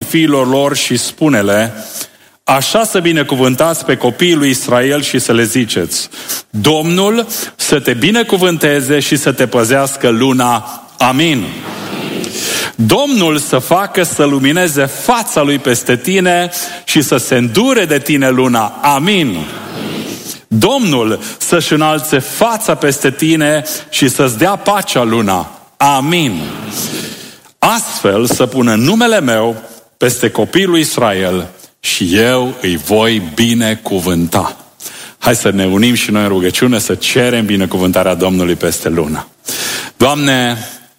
fiilor lor și spune-le: așa să binecuvântați pe copiii lui Israel și să le ziceți: Domnul să te binecuvânteze și să te păzească luna. Amin. Domnul să facă să lumineze fața lui peste tine și să se îndure de tine luna. Amin. Domnul să-și înalțe fața peste tine și să-ți dea pacea luna. Amin. Astfel să pună numele meu peste copiii lui Israel și eu îi voi binecuvânta. Hai să ne unim și noi în rugăciune să cerem binecuvântarea Domnului peste lună. Doamne,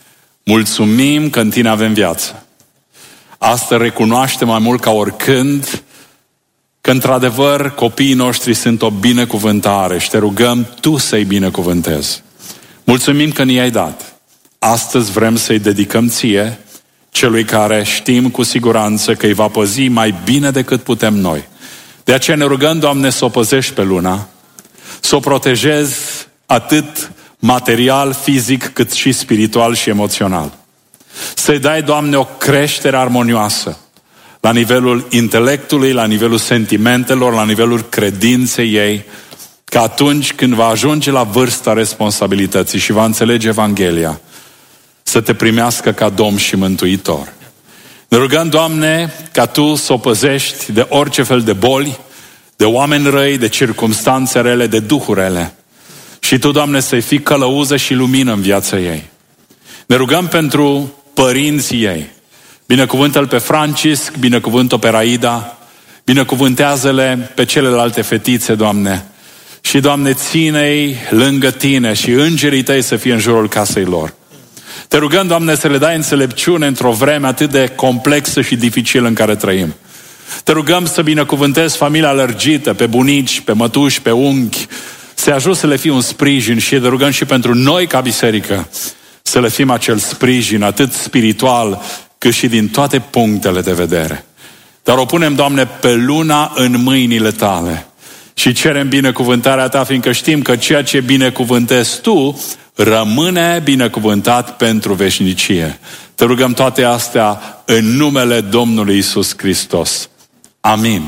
mulțumim că în Tine avem viață. Astăzi recunoaștem mai mult ca oricând că într-adevăr copiii noștri sunt o binecuvântare și Te rugăm Tu să-i binecuvântezi. Mulțumim că ne-ai dat. Astăzi vrem să-i dedicăm Ție, celui care știm cu siguranță că îi va păzi mai bine decât putem noi. De aceea ne rugăm, Doamne, să o păzești pe luna, să o protejezi atât material, fizic, cât și spiritual și emoțional. Să-i dai, Doamne, o creștere armonioasă la nivelul intelectului, la nivelul sentimentelor, la nivelul credinței ei, că atunci când va ajunge la vârsta responsabilității și va înțelege Evanghelia, să Te primească ca Domn și Mântuitor. Ne rugăm, Doamne, ca Tu să o păzești de orice fel de boli, de oameni răi, de circumstanțe rele, de duhuri rele. Și Tu, Doamne, să-i fii călăuză și lumină în viața ei. Ne rugăm pentru părinții ei. Binecuvântă-l pe Francisc, binecuvântă-o pe Raida, binecuvântează-le pe celelalte fetițe, Doamne. Și, Doamne, ține-i lângă Tine și îngerii Tăi să fie în jurul casei lor. Te rugăm, Doamne, să le dai înțelepciune într-o vreme atât de complexă și dificilă în care trăim. Te rugăm să binecuvântezi familia lărgită, pe bunici, pe mătuși, pe unchi, să ajut să le fie un sprijin și te rugăm și pentru noi ca biserică să le fim acel sprijin atât spiritual cât și din toate punctele de vedere. Dar o punem, Doamne, pe luna în mâinile Tale și cerem binecuvântarea Ta, fiindcă știm că ceea ce binecuvântezi Tu rămâne binecuvântat pentru veșnicie. Te rugăm toate astea în numele Domnului Iisus Hristos. Amin.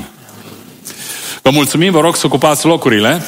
Vă mulțumim, vă rog să ocupați locurile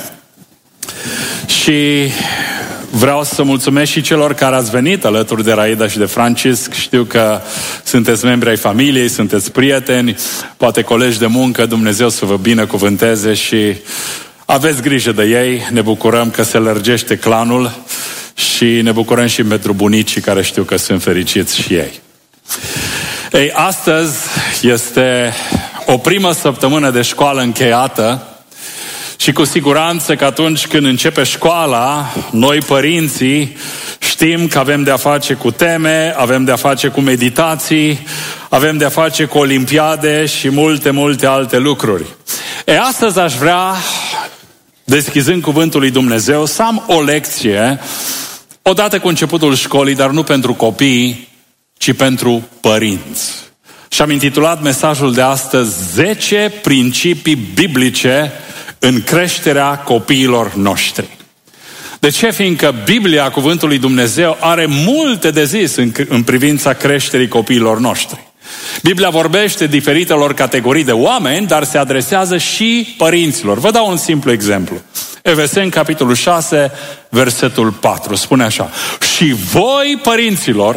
și vreau să mulțumesc și celor care ați venit alături de Raida și de Francisc. Știu că sunteți membri ai familiei, sunteți prieteni, poate colegi de muncă. Dumnezeu să vă binecuvânteze și aveți grijă de ei. Ne bucurăm că se lărgește clanul și ne bucurăm și pentru bunicii care știu că sunt fericiți și ei. Ei, astăzi este o primă săptămână de școală încheiată și cu siguranță că atunci când începe școala, noi părinții știm că avem de-a face cu teme, avem de-a face cu meditații, avem de-a face cu olimpiade și multe, multe alte lucruri. Astăzi aș vrea, deschizând cuvântul lui Dumnezeu, să am o lecție odată cu începutul școlii, dar nu pentru copii, ci pentru părinți. Și am intitulat mesajul de astăzi 10 principii biblice în creșterea copiilor noștri. De ce? Fiindcă Biblia, cuvântul lui Dumnezeu, are multe de zis în privința creșterii copiilor noștri. Biblia vorbește diferitelor categorii de oameni, dar se adresează și părinților. Vă dau un simplu exemplu. Efeseni, capitolul 6, versetul 4. Spune așa: și voi, părinților,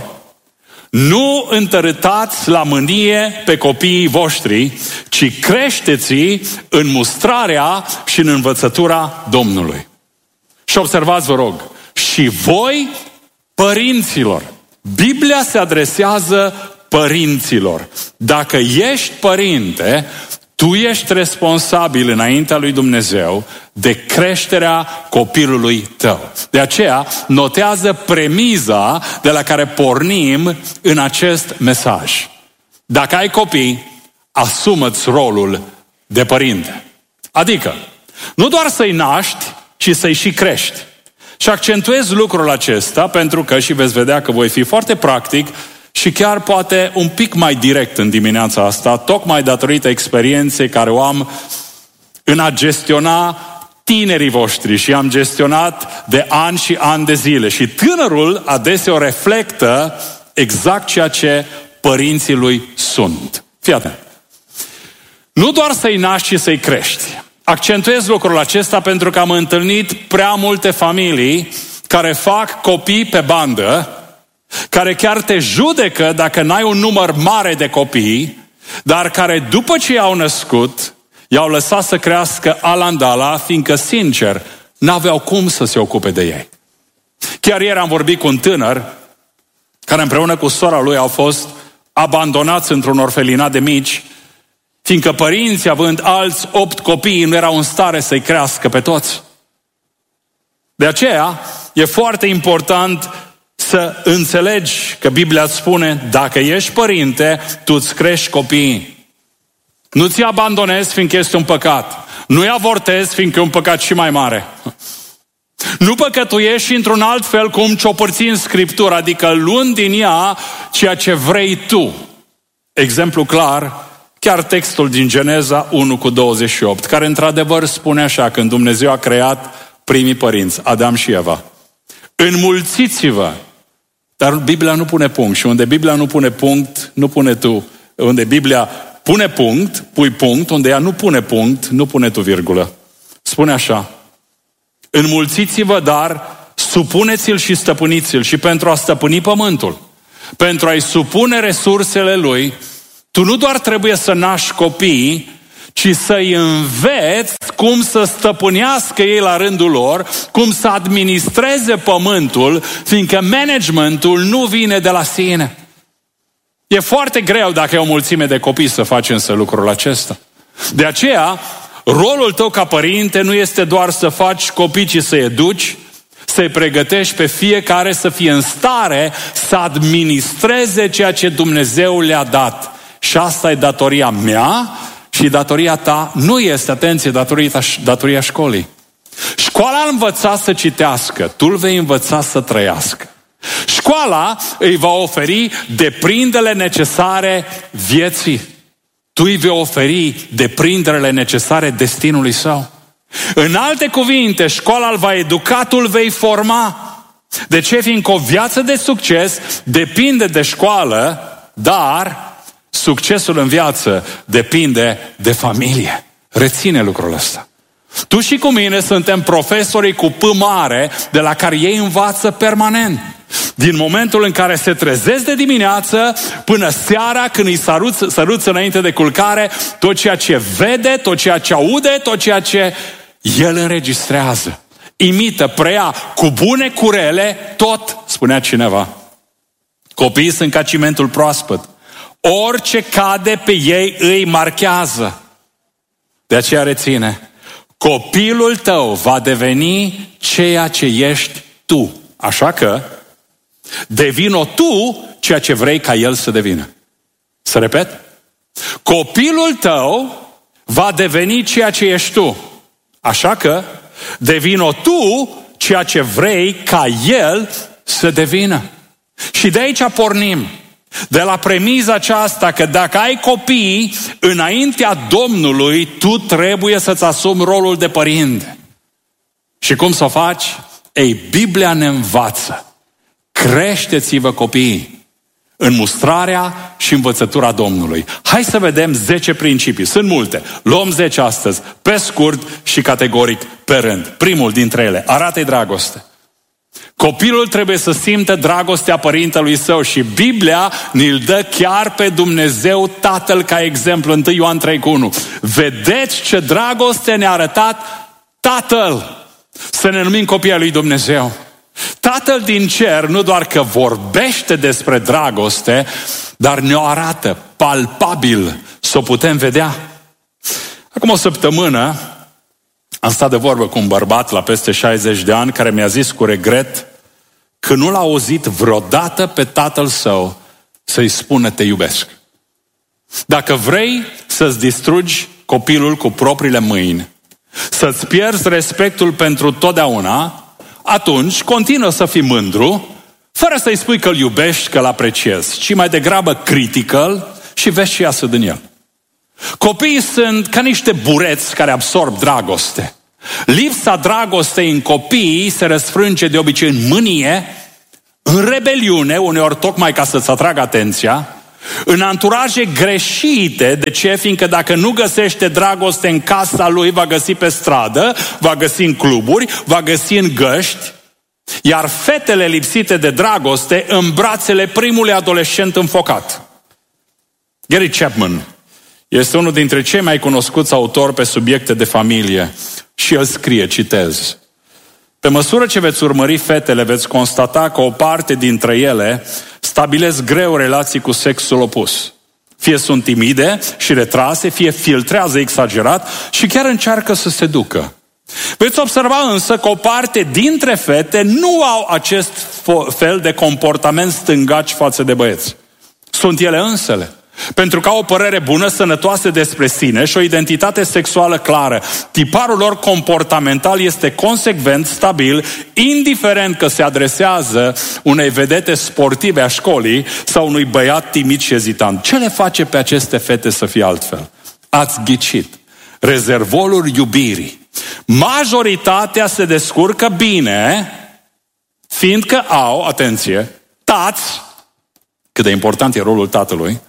nu întărâtați la mânie pe copiii voștri, ci creșteți-i în mustrarea și în învățătura Domnului. Și observați, vă rog, și voi, părinților. Biblia se adresează părinților. Dacă ești părinte, tu ești responsabil înaintea lui Dumnezeu de creșterea copilului tău. De aceea, notează premiza de la care pornim în acest mesaj. Dacă ai copii, asumă-ți rolul de părinte. Adică, nu doar să-i naști, ci să-i și crești. Și accentuez lucrul acesta pentru că, și veți vedea că voi fi foarte practic și chiar poate un pic mai direct în dimineața asta, tocmai datorită experienței care o am în a gestiona tinerii voștri și am gestionat de ani și ani de zile. Și tânărul adesea reflectă exact ceea ce părinții lui sunt. Fii atent. Nu doar să-i naști și să-i crești. Accentuez lucrul acesta pentru că am întâlnit prea multe familii care fac copii pe bandă, care chiar te judecă dacă n-ai un număr mare de copii, dar care după ce i-au născut, i-au lăsat să crească alandala, fiindcă, sincer, n-aveau cum să se ocupe de ei. Chiar ieri am vorbit cu un tânăr care împreună cu sora lui au fost abandonați într-un orfelinat de mici, fiindcă părinții, având alți 8 copii, nu erau în stare să-i crească pe toți. De aceea, e foarte important să înțelegi că Biblia îți spune, dacă ești părinte, tu îți crești copiii. Nu ți abandonezi, fiindcă este un păcat. Nu-i avortezi, fiindcă e un păcat și mai mare. Nu păcătuiești într-un alt fel cum ciopărți în Scriptură, adică luând din ea ceea ce vrei tu. Exemplu clar, chiar textul din Geneza 1:28, care într-adevăr spune așa, când Dumnezeu a creat primii părinți, Adam și Eva. Înmulțiți-vă. Dar Biblia nu pune punct și unde Biblia nu pune punct, nu pune tu. Unde Biblia pune punct, pui punct, unde ea nu pune punct, nu pune tu virgulă. Spune așa, înmulțiți-vă, dar supuneți-l și stăpâniți-l. Și pentru a stăpâni pământul, pentru a-i supune resursele lui, tu nu doar trebuie să naști copiii, ci să-i înveți cum să stăpânească ei la rândul lor, cum să administreze pământul, fiindcă managementul nu vine de la sine. E foarte greu dacă e o mulțime de copii să faci însă lucrul acesta. De aceea, rolul tău ca părinte nu este doar să faci copii, ci să-i educi, să-i pregătești pe fiecare să fie în stare să administreze ceea ce Dumnezeu le-a dat. Și asta e datoria mea și datoria ta nu este, atenție, datoria școlii. Școala a învățat să citească, tu îl vei învăța să trăiască. Școala îi va oferi deprinderile necesare vieții. Tu îi vei oferi deprinderile necesare destinului său. În alte cuvinte, școala îl va educa, tu îl vei forma. De ce? Fiindcă o viață de succes depinde de școală, dar succesul în viață depinde de familie. Reține lucrul ăsta. Tu și cu mine suntem profesorii cu P mare de la care ei învață permanent. Din momentul în care se trezesc de dimineață până seara, când îi săruți înainte de culcare, tot ceea ce vede, tot ceea ce aude, tot ceea ce el înregistrează. Imită, preia cu bune, cu rele, tot, spunea cineva. Copiii sunt ca cimentul proaspăt. Orice cade pe ei îi marchează. De aceea reține. Copilul tău va deveni ceea ce ești tu. Așa că devină tu ceea ce vrei ca el să devină. Să repet? Copilul tău va deveni ceea ce ești tu. Așa că devină tu ceea ce vrei ca el să devină. Și de aici pornim. De la premiza aceasta că dacă ai copii înaintea Domnului, tu trebuie să-ți asumi rolul de părinte. Și cum să o faci? Ei, Biblia ne învață. Creșteți-vă copiii în mustrarea și învățătura Domnului. Hai să vedem 10 principii. Sunt multe. Luăm 10 astăzi, pe scurt și categoric pe rând. Primul dintre ele, arată-i dragoste. Copilul trebuie să simtă dragostea părintelui său și Biblia ne-l dă chiar pe Dumnezeu Tatăl ca exemplu. 1 Ioan 3:1. Vedeți ce dragoste ne-a arătat Tatăl. Să ne numim copii ai lui Dumnezeu. Tatăl din cer nu doar că vorbește despre dragoste, dar ne-o arată palpabil, să o putem vedea. Acum o săptămână am stat de vorbă cu un bărbat la peste 60 de ani care mi-a zis cu regret că nu l-a auzit vreodată pe tatăl său să-i spună te iubesc. Dacă vrei să-ți distrugi copilul cu propriile mâini, să-ți pierzi respectul pentru totdeauna, atunci continuă să fii mândru, fără să-i spui că îl iubești, că îl apreciezi, ci mai degrabă critică-l și vezi ce iasă din el. Copiii sunt ca niște bureți care absorb dragoste. Lipsa dragostei în copii se răsfrânge de obicei în mânie, în rebeliune, uneori tocmai ca să-ți atragă atenția, în anturaje greșite. De ce? Fiindcă dacă nu găsește dragoste în casa lui, va găsi pe stradă, va găsi în cluburi, va găsi în găști, iar fetele lipsite de dragoste în brațele primului adolescent înfocat. Gary Chapman este unul dintre cei mai cunoscuți autori pe subiecte de familie și el scrie, citez: pe măsură ce veți urmări fetele, veți constata că o parte dintre ele stabilesc greu relații cu sexul opus. Fie sunt timide și retrase, fie filtrează exagerat și chiar încearcă să se ducă. Veți observa însă că o parte dintre fete nu au acest fel de comportament stângaci față de băieți. Sunt ele însele, pentru că au o părere bună, sănătoasă despre sine și o identitate sexuală clară. Tiparul lor comportamental este consecvent, stabil, indiferent că se adresează unei vedete sportive a școlii sau unui băiat timid și ezitant. Ce le face pe aceste fete să fie altfel? Ați ghicit. Rezervorul iubirii. Majoritatea se descurcă bine, fiindcă au, atenție, tați, cât de important e rolul tatălui,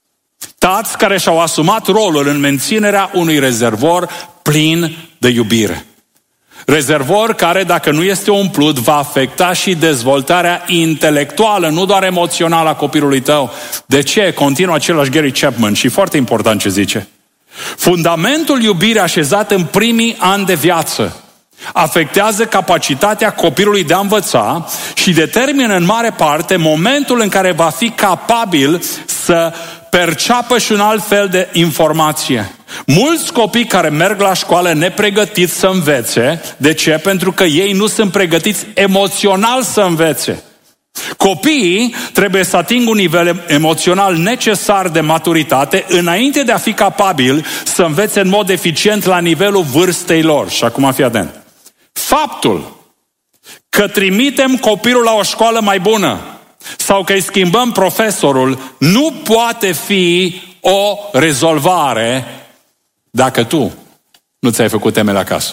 tați care și-au asumat rolul în menținerea unui rezervor plin de iubire. Rezervor care, dacă nu este umplut, va afecta și dezvoltarea intelectuală, nu doar emoțională a copilului tău. De ce? Continuă același Gary Chapman și foarte important ce zice. Fundamentul iubirii așezat în primii ani de viață afectează capacitatea copilului de a învăța și determină în mare parte momentul în care va fi capabil să perceapă și un alt fel de informație. Mulți copii care merg la școală nepregătiți să învețe, de ce? Pentru că ei nu sunt pregătiți emoțional să învețe. Copiii trebuie să atingă un nivel emoțional necesar de maturitate înainte de a fi capabili să învețe în mod eficient la nivelul vârstei lor. Și acum fii atent. Faptul că trimitem copilul la o școală mai bună sau că îi schimbăm profesorul nu poate fi o rezolvare dacă tu nu ți-ai făcut temele acasă.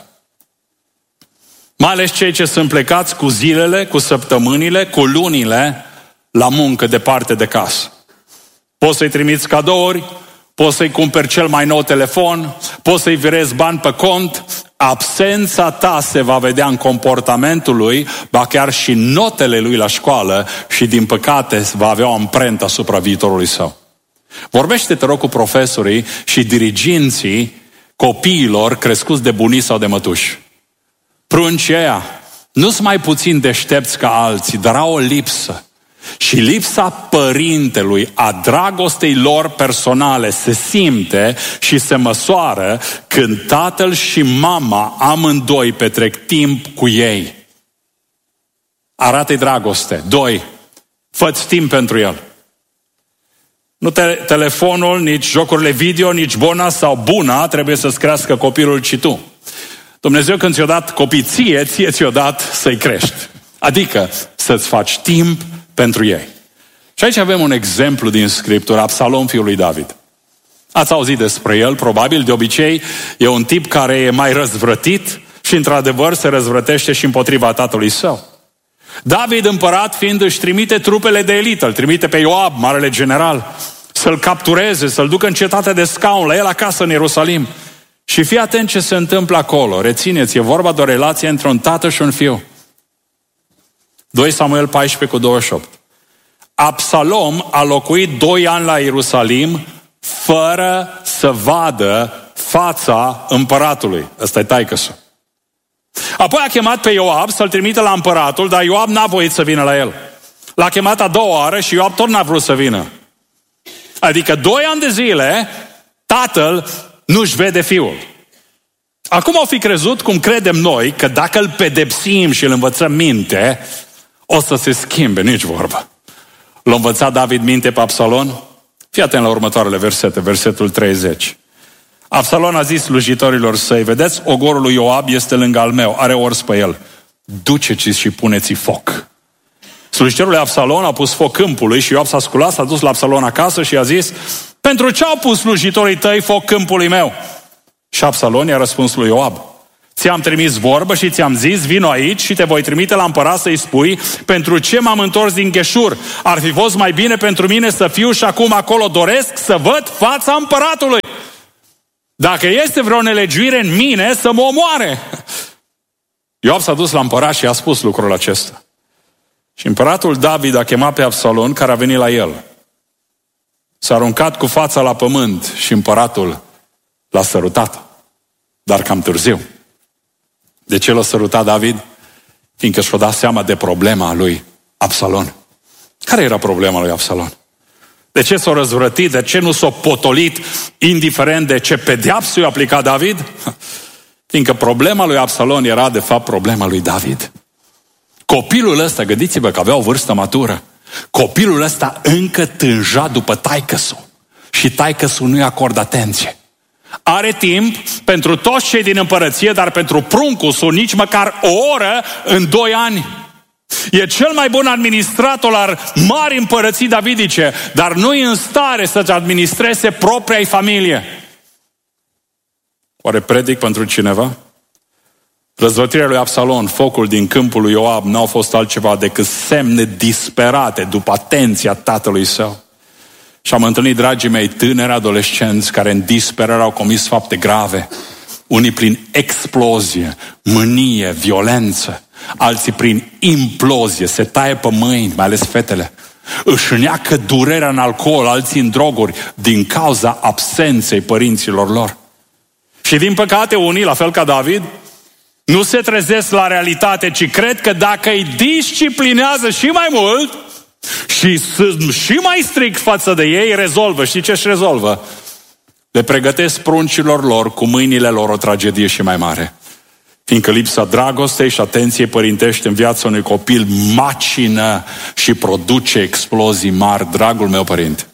Mai ales cei ce sunt plecați cu zilele, cu săptămânile, cu lunile la muncă departe de casă. Poți să-i trimiți cadouri, poți să-i cumperi cel mai nou telefon, poți să-i virezi bani pe cont. Absența ta se va vedea în comportamentul lui, ba chiar și notele lui la școală și din păcate va avea o amprentă asupra viitorului său. Vorbește, te rog, cu profesorii și diriginții copiilor crescuți de bunici sau de mătuși. Pruncii ăia nu sunt mai puțin deștepți ca alții, dar au o lipsă. Și lipsa părintelui, a dragostei lor personale se simte și se măsoară când tatăl și mama amândoi petrec timp cu ei. Arată-i dragoste. 2. Fă-ți timp pentru el. Nu telefonul, nici jocurile video, nici bona sau buna trebuie să-ți crească copilul, ci tu. Dumnezeu când ți-a dat copii ție ți-a dat să-i crești. Adică să-ți faci timp pentru ei. Și aici avem un exemplu din Scriptură, Absalom, fiul lui David. Ați auzit despre el, probabil, de obicei e un tip care e mai răzvrătit și într-adevăr se răzvrătește și împotriva tatălui său. David, împărat fiind, își trimite trupele de elită, îl trimite pe Ioab, marele general, să-l captureze, să-l ducă în cetatea de scaun, la el acasă în Ierusalim. Și fii atent ce se întâmplă acolo. Rețineți, e vorba de o relație între un tată și un fiu. 2 Samuel 14:28. Absalom a locuit 2 ani la Ierusalim fără să vadă fața împăratului. Ăsta e taică-su. Apoi a chemat pe Ioab să-l trimită la împăratul, dar Ioab n-a voit să vină la el. L-a chemat a doua oară și Ioab tot n-a vrut să vină. Adică 2 ani de zile tatăl nu-și vede fiul. Acum au fi crezut, cum credem noi, că dacă îl pedepsim și îl învățăm minte, o să se schimbe, nici vorbă. L-a învățat David minte pe Absalom? Fii atent la următoarele versete, versetul 30. Absalom a zis slujitorilor săi, vedeți, ogorul lui Ioab este lângă al meu, are ors pe el. Duceți și puneți foc. Slujitorul lui Absalom a pus foc câmpului și Ioab s-a sculat, s-a dus la Absalom acasă și a zis, pentru ce au pus slujitorii tăi foc câmpului meu? Și Absalom i-a răspuns lui Ioab, ți-am trimis vorbă și ți-am zis, vino aici și te voi trimite la împărat să-i spui, pentru ce m-am întors din Gheșur? Ar fi fost mai bine pentru mine să fiu și acum acolo, doresc să văd fața împăratului. Dacă este vreo nelegiuire în mine, să mă omoare. Ioab s-a dus la împărat și a spus lucrul acesta. Și împăratul David a chemat pe Absalom, care a venit la el. S-a aruncat cu fața la pământ și împăratul l-a sărutat. Dar cam târziu. De ce l-a sărutat David? Fiindcă și-a dat seama de problema lui Absalom. Care era problema lui Absalom? De ce s-a răzvrătit? De ce nu s-a potolit indiferent de ce pedeapsă i-a aplicat David? Fiindcă problema lui Absalom era de fapt problema lui David. Copilul ăsta, gândiți-vă că avea o vârstă matură, copilul ăsta încă tânja după taică-su și taică-su nu-i acordă atenție. Are timp pentru toți cei din împărăție, dar pentru pruncul său nici măcar o oră în 2 ani. E cel mai bun administrator al mari împărății davidice, dar nu e în stare să-și administreze propria-i familie. Oare predic pentru cineva? Răzvrătirea lui Absalom, focul din câmpul lui Ioab, n-au fost altceva decât semne disperate după atenția tatălui său. Și am întâlnit, dragii mei, tineri adolescenți care în disperare au comis fapte grave. Unii prin explozie, mânie, violență, alții prin implozie, se taie pe mâini, mai ales fetele. Își neacă durerea în alcool, alții în droguri, din cauza absenței părinților lor. Și din păcate unii, la fel ca David, nu se trezesc la realitate, ci cred că dacă îi disciplinează și mai mult și sunt și mai strict față de ei, rezolvă. Știi ce își rezolvă? Le pregătesc pruncilor lor cu mâinile lor o tragedie și mai mare. Fiindcă lipsa dragostei și atenției părintești în viața unui copil macină și produce explozii mari. Dragul meu părinte,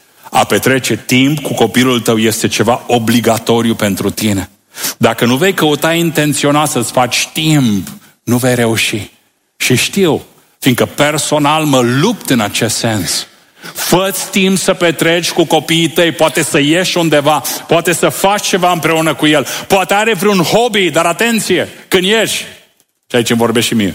a petrece timp cu copilul tău este ceva obligatoriu pentru tine. Dacă nu vei căuta intenționat să-ți faci timp, nu vei reuși. Și știu, fiindcă personal mă lupt în acest sens. Fă-ți timp să petreci cu copiii tăi, poate să ieși undeva, poate să faci ceva împreună cu el, poate are vreun hobby, dar atenție, când ieși, și aici îmi vorbești și mie,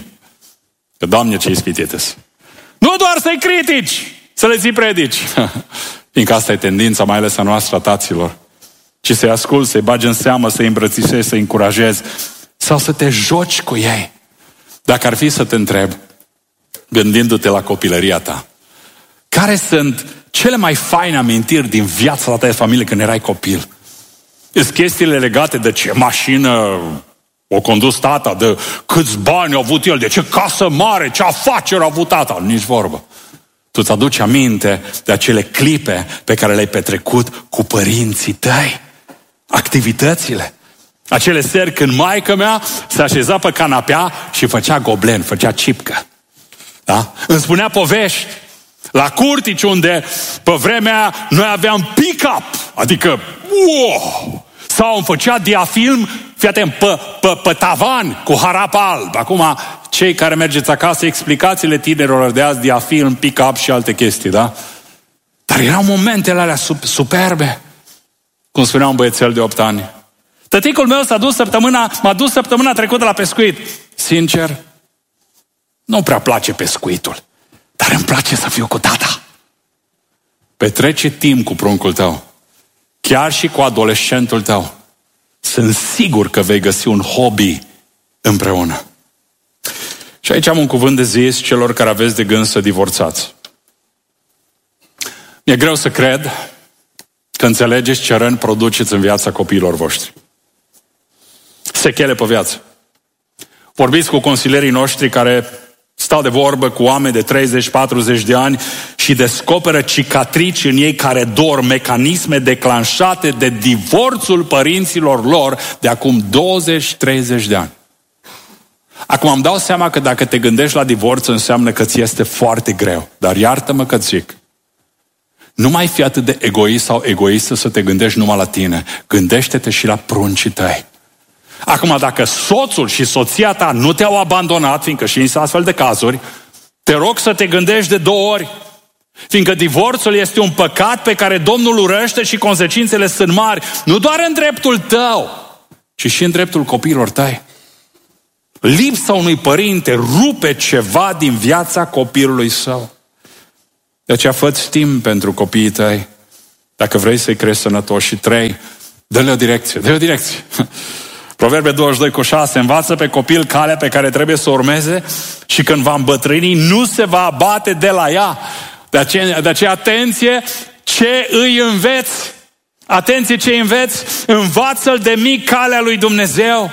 că Doamne ce ispitite-s. Nu doar să-i critici, să le ții predici, fiindcă asta e tendința mai ales a noastră, a taților, ci să-i asculți, să-i bagi în seamă, să-i îmbrățișezi, să-i încurajezi, sau să te joci cu ei. Dacă ar fi să te întreb, gândindu-te la copilăria ta, care sunt cele mai faine amintiri din viața ta de familie când erai copil? Sunt chestiile legate de ce mașină o condus tata, de câți bani a avut el, de ce casă mare, ce afaceri a avut tata, nici vorbă. Tu îți aduci aminte de acele clipe pe care le-ai petrecut cu părinții tăi, activitățile. Acele seri când maică mea se așeza pe canapea și făcea goblen, făcea cipcă. Da? Îmi spunea povești. La Curtici, unde pe vremea noi aveam pick-up, adică wow! Sau îmi făcea diafilm, fii atent, pe tavan cu harap alb. Acum, cei care mergeți acasă, explicațiile tinerilor de azi, diafilm, pick-up și alte chestii, da? Dar erau momentele alea superbe. Cum spunea un băiețel de 8 ani. Tăticul meu m-a dus săptămâna trecută la pescuit. Sincer, nu prea place pescuitul. Dar îmi place să fiu cu tata. Petrece timp cu pruncul tău. Chiar și cu adolescentul tău. Sunt sigur că vei găsi un hobby împreună. Și aici am un cuvânt de zis celor care aveți de gând să divorțați. Mi-e greu să cred că înțelegeți ce răni produceți în viața copiilor voștri. Sechele pe viață. Vorbiți cu consilierii noștri care stau de vorbă cu oameni de 30-40 de ani și descoperă cicatrici în ei care dorm, mecanisme declanșate de divorțul părinților lor de acum 20-30 de ani. Acum îmi dau seama că dacă te gândești la divorț înseamnă că ți este foarte greu. Dar iartă-mă că zic, nu mai fi atât de egoist sau egoistă să te gândești numai la tine. Gândește-te și la pruncii tăi. Acum, dacă soțul și soția ta nu te-au abandonat, fiindcă și în astfel de cazuri, te rog să te gândești de 2 ori. Fiindcă divorțul este un păcat pe care Domnul urăște și consecințele sunt mari, nu doar în dreptul tău, ci și în dreptul copiilor tăi. Lipsa unui părinte rupe ceva din viața copilului său. De aceea fă-ți timp pentru copiii tăi. Dacă vrei să-i crești sănătoși. Și 3, dă-le o direcție. Proverbe 22:6, învață pe copil calea pe care trebuie să o urmeze și când va îmbătrâni nu se va abate de la ea. De aceea atenție ce îi înveți. Atenție ce îi înveți. Învață-l de mic calea lui Dumnezeu.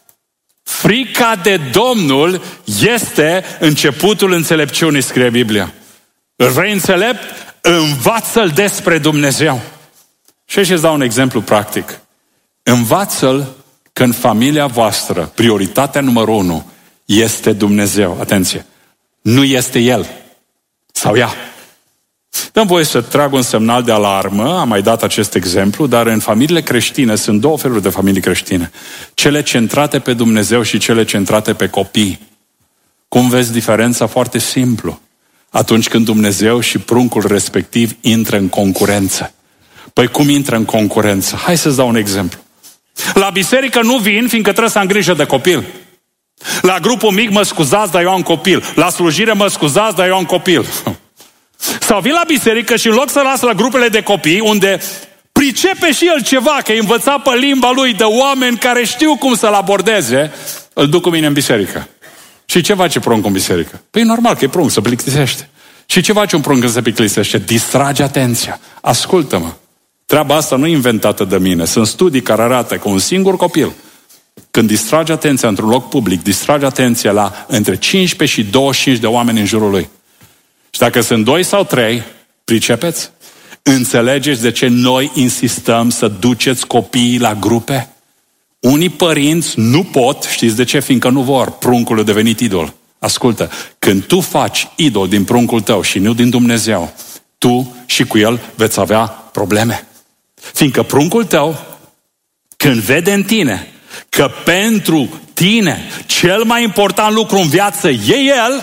Frica de Domnul este începutul înțelepciunii, scrie Biblia. Vrei înțelept? Învață-l despre Dumnezeu. Și aici îți dau un exemplu practic. Învață-l că în familia voastră prioritatea numărul 1 este Dumnezeu. Atenție! Nu este El sau ea. Dăm voie să trag un semnal de alarmă, am mai dat acest exemplu, dar în familiile creștine sunt 2 feluri de familii creștine. Cele centrate pe Dumnezeu și cele centrate pe copii. Cum vezi diferența? Foarte simplu. Atunci când Dumnezeu și pruncul respectiv intră în concurență. Păi cum intră în concurență? Hai să-ți dau un exemplu. La biserică nu vin fiindcă trebuie să am grijă de copil. La grupul mic mă scuzați, dar eu am copil. La slujire mă scuzați, dar eu am copil. Sau vin la biserică și în loc să las la grupele de copii, unde pricepe și el ceva, că e învățat pe limba lui de oameni care știu cum să-l abordeze, îl duc cu mine în biserică. Și ce face pruncul în biserică? Păi normal că e prunc, se plictisește. Și ce face un prunc când se plictisește? Distrage atenția. Ascultă-mă. Treaba asta nu e inventată de mine. Sunt studii care arată că un singur copil, când distrage atenția într-un loc public, distrage atenția la între 15 și 25 de oameni în jurul lui. Și dacă sunt 2 sau 3, pricepeți? Înțelegeți de ce noi insistăm să duceți copiii la grupe? Unii părinți nu pot, știți de ce? Fiindcă nu vor. Pruncul a devenit idol. Ascultă, când tu faci idol din pruncul tău și nu din Dumnezeu, tu și cu el veți avea probleme. Fiindcă pruncul tău, când vede în tine că pentru tine cel mai important lucru în viață e el,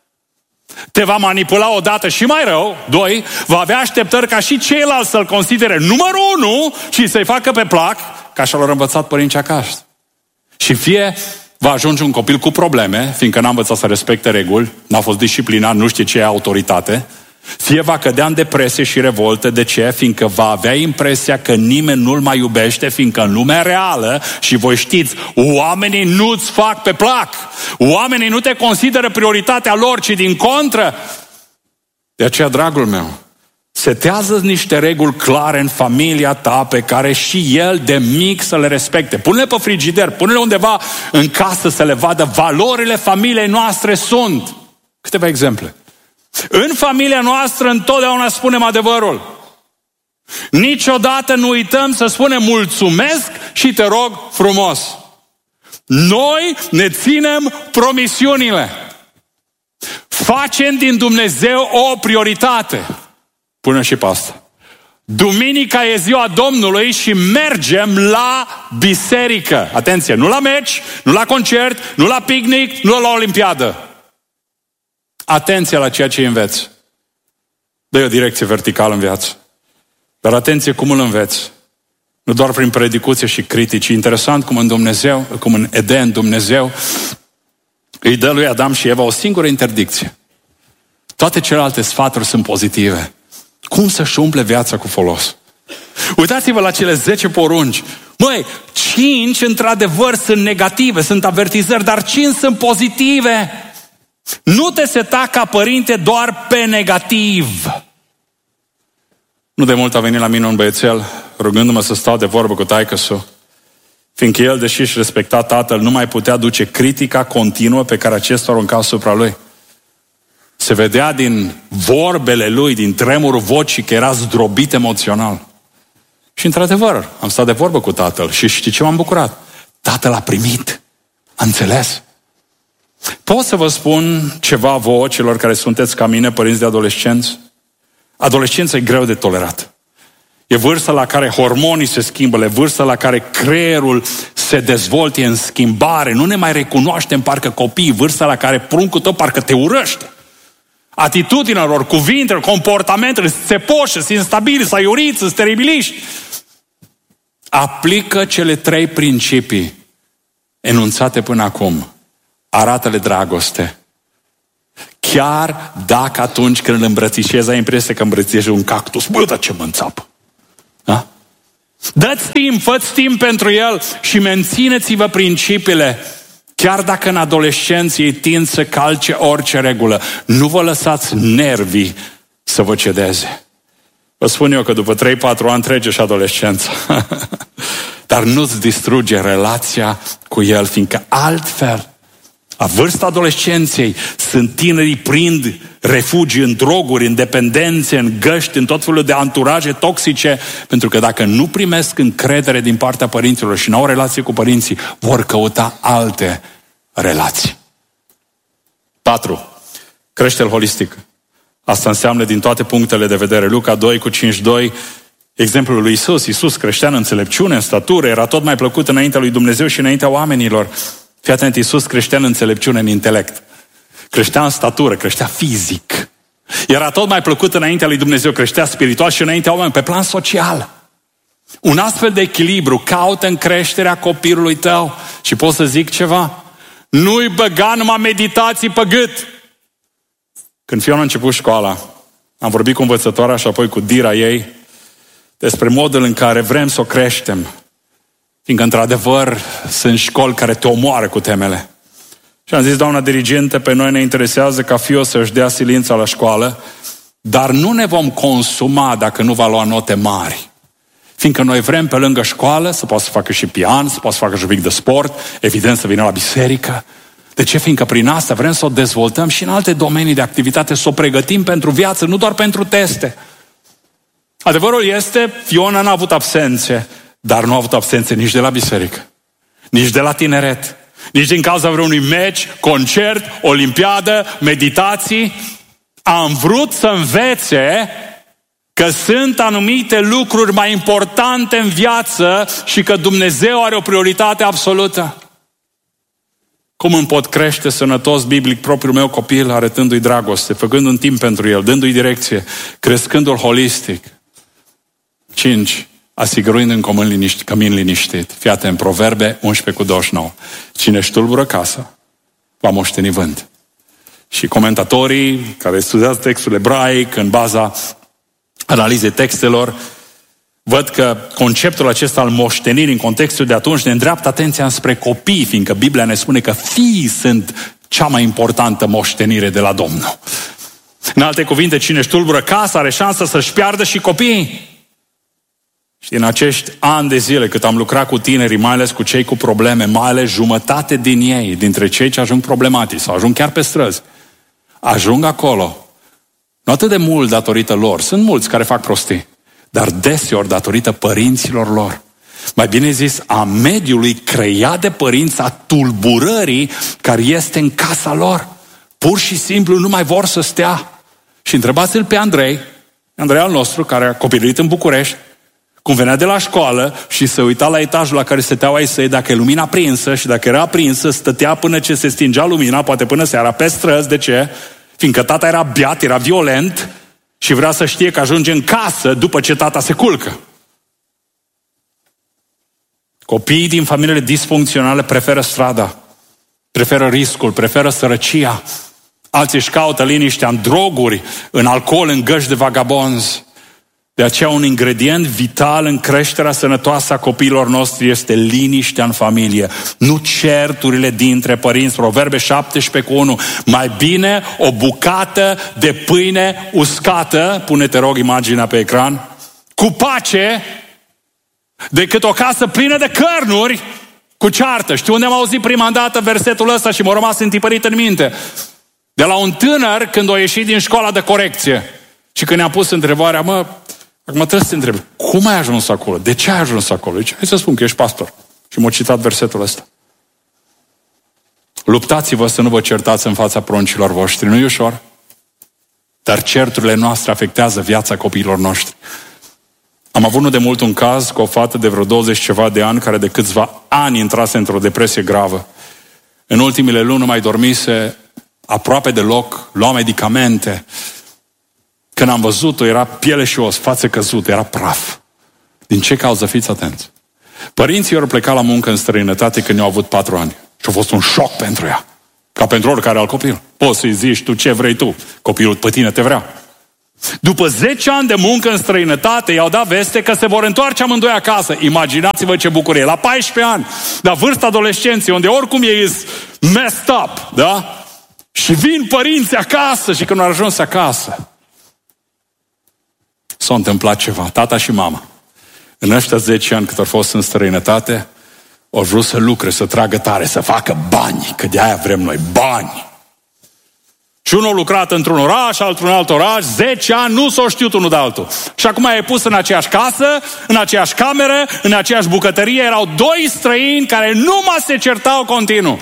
te va manipula odată și mai rău, 2, va avea așteptări ca și ceilalți să-l considere numărul 1 și să-i facă pe plac, ca și-l-au învățat părinții acasă. Și fie va ajunge un copil cu probleme, fiindcă n-a învățat să respecte reguli, n-a fost disciplinat, nu știe ce e autoritate, fie va cădea în depresie și revoltă. De ce? Fiindcă va avea impresia că nimeni nu-l mai iubește, fiindcă în lumea reală, și voi știți, oamenii nu-ți fac pe plac. Oamenii nu te consideră prioritatea lor, ci din contră. De aceea, dragul meu, setează niște reguli clare în familia ta pe care și el de mic să le respecte. Pune-le pe frigider, pune-le undeva în casă să le vadă. Valorile familiei noastre sunt. Câteva exemple. În familia noastră întotdeauna spunem adevărul. Niciodată nu uităm să spunem mulțumesc și te rog frumos. Noi ne ținem promisiunile. Facem din Dumnezeu o prioritate. Pune și pe asta. Duminica e ziua Domnului și mergem la biserică. Atenție, nu la meci, nu la concert, nu la picnic, nu la olimpiadă. Atenție la ceea ce înveți. Dă-i o direcție verticală în viață. Dar atenție cum îl înveți. Nu doar prin predicuție și critici. E interesant cum în Eden Dumnezeu îi dă lui Adam și Eva o singură interdicție. Toate celelalte sfaturi sunt pozitive. Cum să-și umple viața cu folos? Uitați-vă la cele 10 porunci. Măi, 5 într-adevăr sunt negative, sunt avertizări, dar 5 sunt pozitive. Nu te seta ca părinte doar pe negativ. Nu de mult a venit la mine un băiețel rugându-mă să stau de vorbă cu taică-su, fiindcă el, deși își respecta tatăl, nu mai putea duce critica continuă pe care acesta o arunca asupra lui. Se vedea din vorbele lui, din tremurul vocii, că era zdrobit emoțional. Și într-adevăr, am stat de vorbă cu tatăl și știi ce m-am bucurat? Tatăl a primit, a înțeles. Pot să vă spun ceva vouă, celor care sunteți ca mine, părinți de adolescenți? Adolescența e greu de tolerat. E vârsta la care hormonii se schimbă, e vârsta la care creierul se dezvolte în schimbare, nu ne mai recunoaștem parcă copii, vârsta la care pruncul tău parcă te urăște. Atitudinea lor, cuvintele, comportamentele, se poșă, sunt instabili, să iuriți, sunt teribiliști. aplică cele 3 principii enunțate până acum. Arată-le dragoste. Chiar dacă atunci când îl îmbrățișezi ai impresia că îmbrățișezi un cactus. Bă, dar ce mă înțapă! Da? Dă-ți timp, fă-ți timp pentru el și mențineți-vă principiile. Chiar dacă în adolescență ei tind să calce orice regulă, nu vă lăsați nervii să vă cedeze. Vă spun eu că după 3-4 ani trece și adolescența. Dar nu-ți distruge relația cu el, fiindcă altfel, la vârsta adolescenței, sunt tinerii prind refugii în droguri, în dependențe, în găști, în tot felul de anturaje toxice, pentru că dacă nu primesc încredere din partea părinților și nu au relație cu părinții, vor căuta alte relații. 4. Creștere holistică. Asta înseamnă din toate punctele de vedere. Luca 2:5-2, exemplul lui Isus. Isus creștea în înțelepciune, în statură, era tot mai plăcut înaintea lui Dumnezeu și înaintea oamenilor. Fii atent, Iisus creștea în înțelepciune, în intelect. Creștea în statură, creștea fizic. Era tot mai plăcut înaintea lui Dumnezeu, creștea spiritual și înaintea oamenilor, pe plan social. Un astfel de echilibru caută în creșterea copilului tău. Și pot să zic ceva? Nu-i băga numai meditații pe gât. Când Fiona a început școala, am vorbit cu învățătoarea și apoi cu dira ei despre modul în care vrem să o creștem. Fiindcă, într-adevăr, sunt școli care te omoară cu temele. Și am zis, doamna dirigentă, pe noi ne interesează ca fiul să-și dea silința la școală, dar nu ne vom consuma dacă nu va lua note mari. Fiindcă noi vrem pe lângă școală să poată să facă și pian, să poată să facă și un pic de sport, evident să vină la biserică. De ce? Fiindcă prin asta vrem să o dezvoltăm și în alte domenii de activitate, să o pregătim pentru viață, nu doar pentru teste. Adevărul este, Fiona n-a avut absențe, dar nu a avut absențe nici de la biserică, nici de la tineret, nici din cauza vreunui meci, concert, olimpiadă, meditații. Am vrut să învețe că sunt anumite lucruri mai importante în viață și că Dumnezeu are o prioritate absolută. Cum îmi pot crește sănătos biblic propriul meu copil, arătându-i dragoste, făcând un timp pentru el, dându-i direcție, crescându-l holistic. 5. Asigurând în cămin liniștit. Fii atent, Proverbe 11:29. Cine își tulbură casa, va moșteni vânt. Și comentatorii care studiază textul ebraic în baza analizei textelor, văd că conceptul acesta al moștenirii în contextul de atunci ne îndreaptă atenția spre copii, fiindcă Biblia ne spune că fiii sunt cea mai importantă moștenire de la Domnul. În alte cuvinte, cine își tulbură casa are șansa să-și piardă și copiii. Și în acești ani de zile cât am lucrat cu tinerii, mai ales cu cei cu probleme, mai ales jumătate din ei, dintre cei ce ajung problematici sau ajung chiar pe străzi, ajung acolo, nu atât de mult datorită lor, sunt mulți care fac prostii, dar deseori datorită părinților lor. Mai bine zis, a mediului creat de părinți, a tulburării care este în casa lor. Pur și simplu nu mai vor să stea. Și întrebați-l pe Andrei al nostru, care a copilărit în București, cum venea de la școală și se uita la etajul la care stăteau ai săi, dacă e lumina aprinsă, și dacă era aprinsă, stătea până ce se stingea lumina, poate până seara, pe străzi. De ce? Fiindcă tata era beat, era violent și vrea să știe că ajunge în casă după ce tata se culcă. Copiii din familiile disfuncționale preferă strada, preferă riscul, preferă sărăcia. Alții își caută liniștea în droguri, în alcool, în găști de vagabonzi. De aceea un ingredient vital în creșterea sănătoasă a copiilor noștri este liniștea în familie, nu certurile dintre părinți. Proverbe 17:1. Mai bine o bucată de pâine uscată, pune-te rog imaginea pe ecran, cu pace, decât o casă plină de cărnuri cu ceartă. Știu unde am auzit prima dată versetul ăsta și m-a rămas întipărit în minte? De la un tânăr când a ieșit din școala de corecție și când ne-a pus întrebarea, acum trebuie să te întreb, cum ai ajuns acolo? De ce ai ajuns acolo? Zice, hai să spun că ești pastor. Și m-a citat versetul ăsta. Luptați-vă să nu vă certați în fața pruncilor voștri. Nu e ușor? Dar certurile noastre afectează viața copiilor noștri. Am avut nu de mult un caz cu o fată de vreo 20 ceva de ani care de câțiva ani intrase într-o depresie gravă. În ultimile luni nu mai dormise aproape deloc, lua medicamente. Când am văzut-o, era piele și os, față căzută, era praf. Din ce cauză? Fiți atenți. Părinții au plecat la muncă în străinătate când au avut 4 ani. Și a fost un șoc pentru ea. Ca pentru oricare alt copil. Poți să-i zici tu ce vrei tu. Copilul pe tine te vrea. După 10 ani de muncă în străinătate, i-au dat veste că se vor întoarce amândoi acasă. Imaginați-vă ce bucurie. La 14 ani, la vârsta adolescenței, unde oricum ei messed up, da? Și vin părinții acasă și când au ajuns acasă, s-a întâmplat ceva. Tata și mama, în ăștia 10 ani cât au fost în străinătate, au vrut să lucre, să tragă tare, să facă bani, că de aia vrem noi, bani. Și unul a lucrat într-un oraș, altul în alt oraș, 10 ani, nu s-au știut unul de altul. Și acum e pus în aceeași casă, în aceeași cameră, în aceeași bucătărie, erau 2 străini care numai se certau continuu.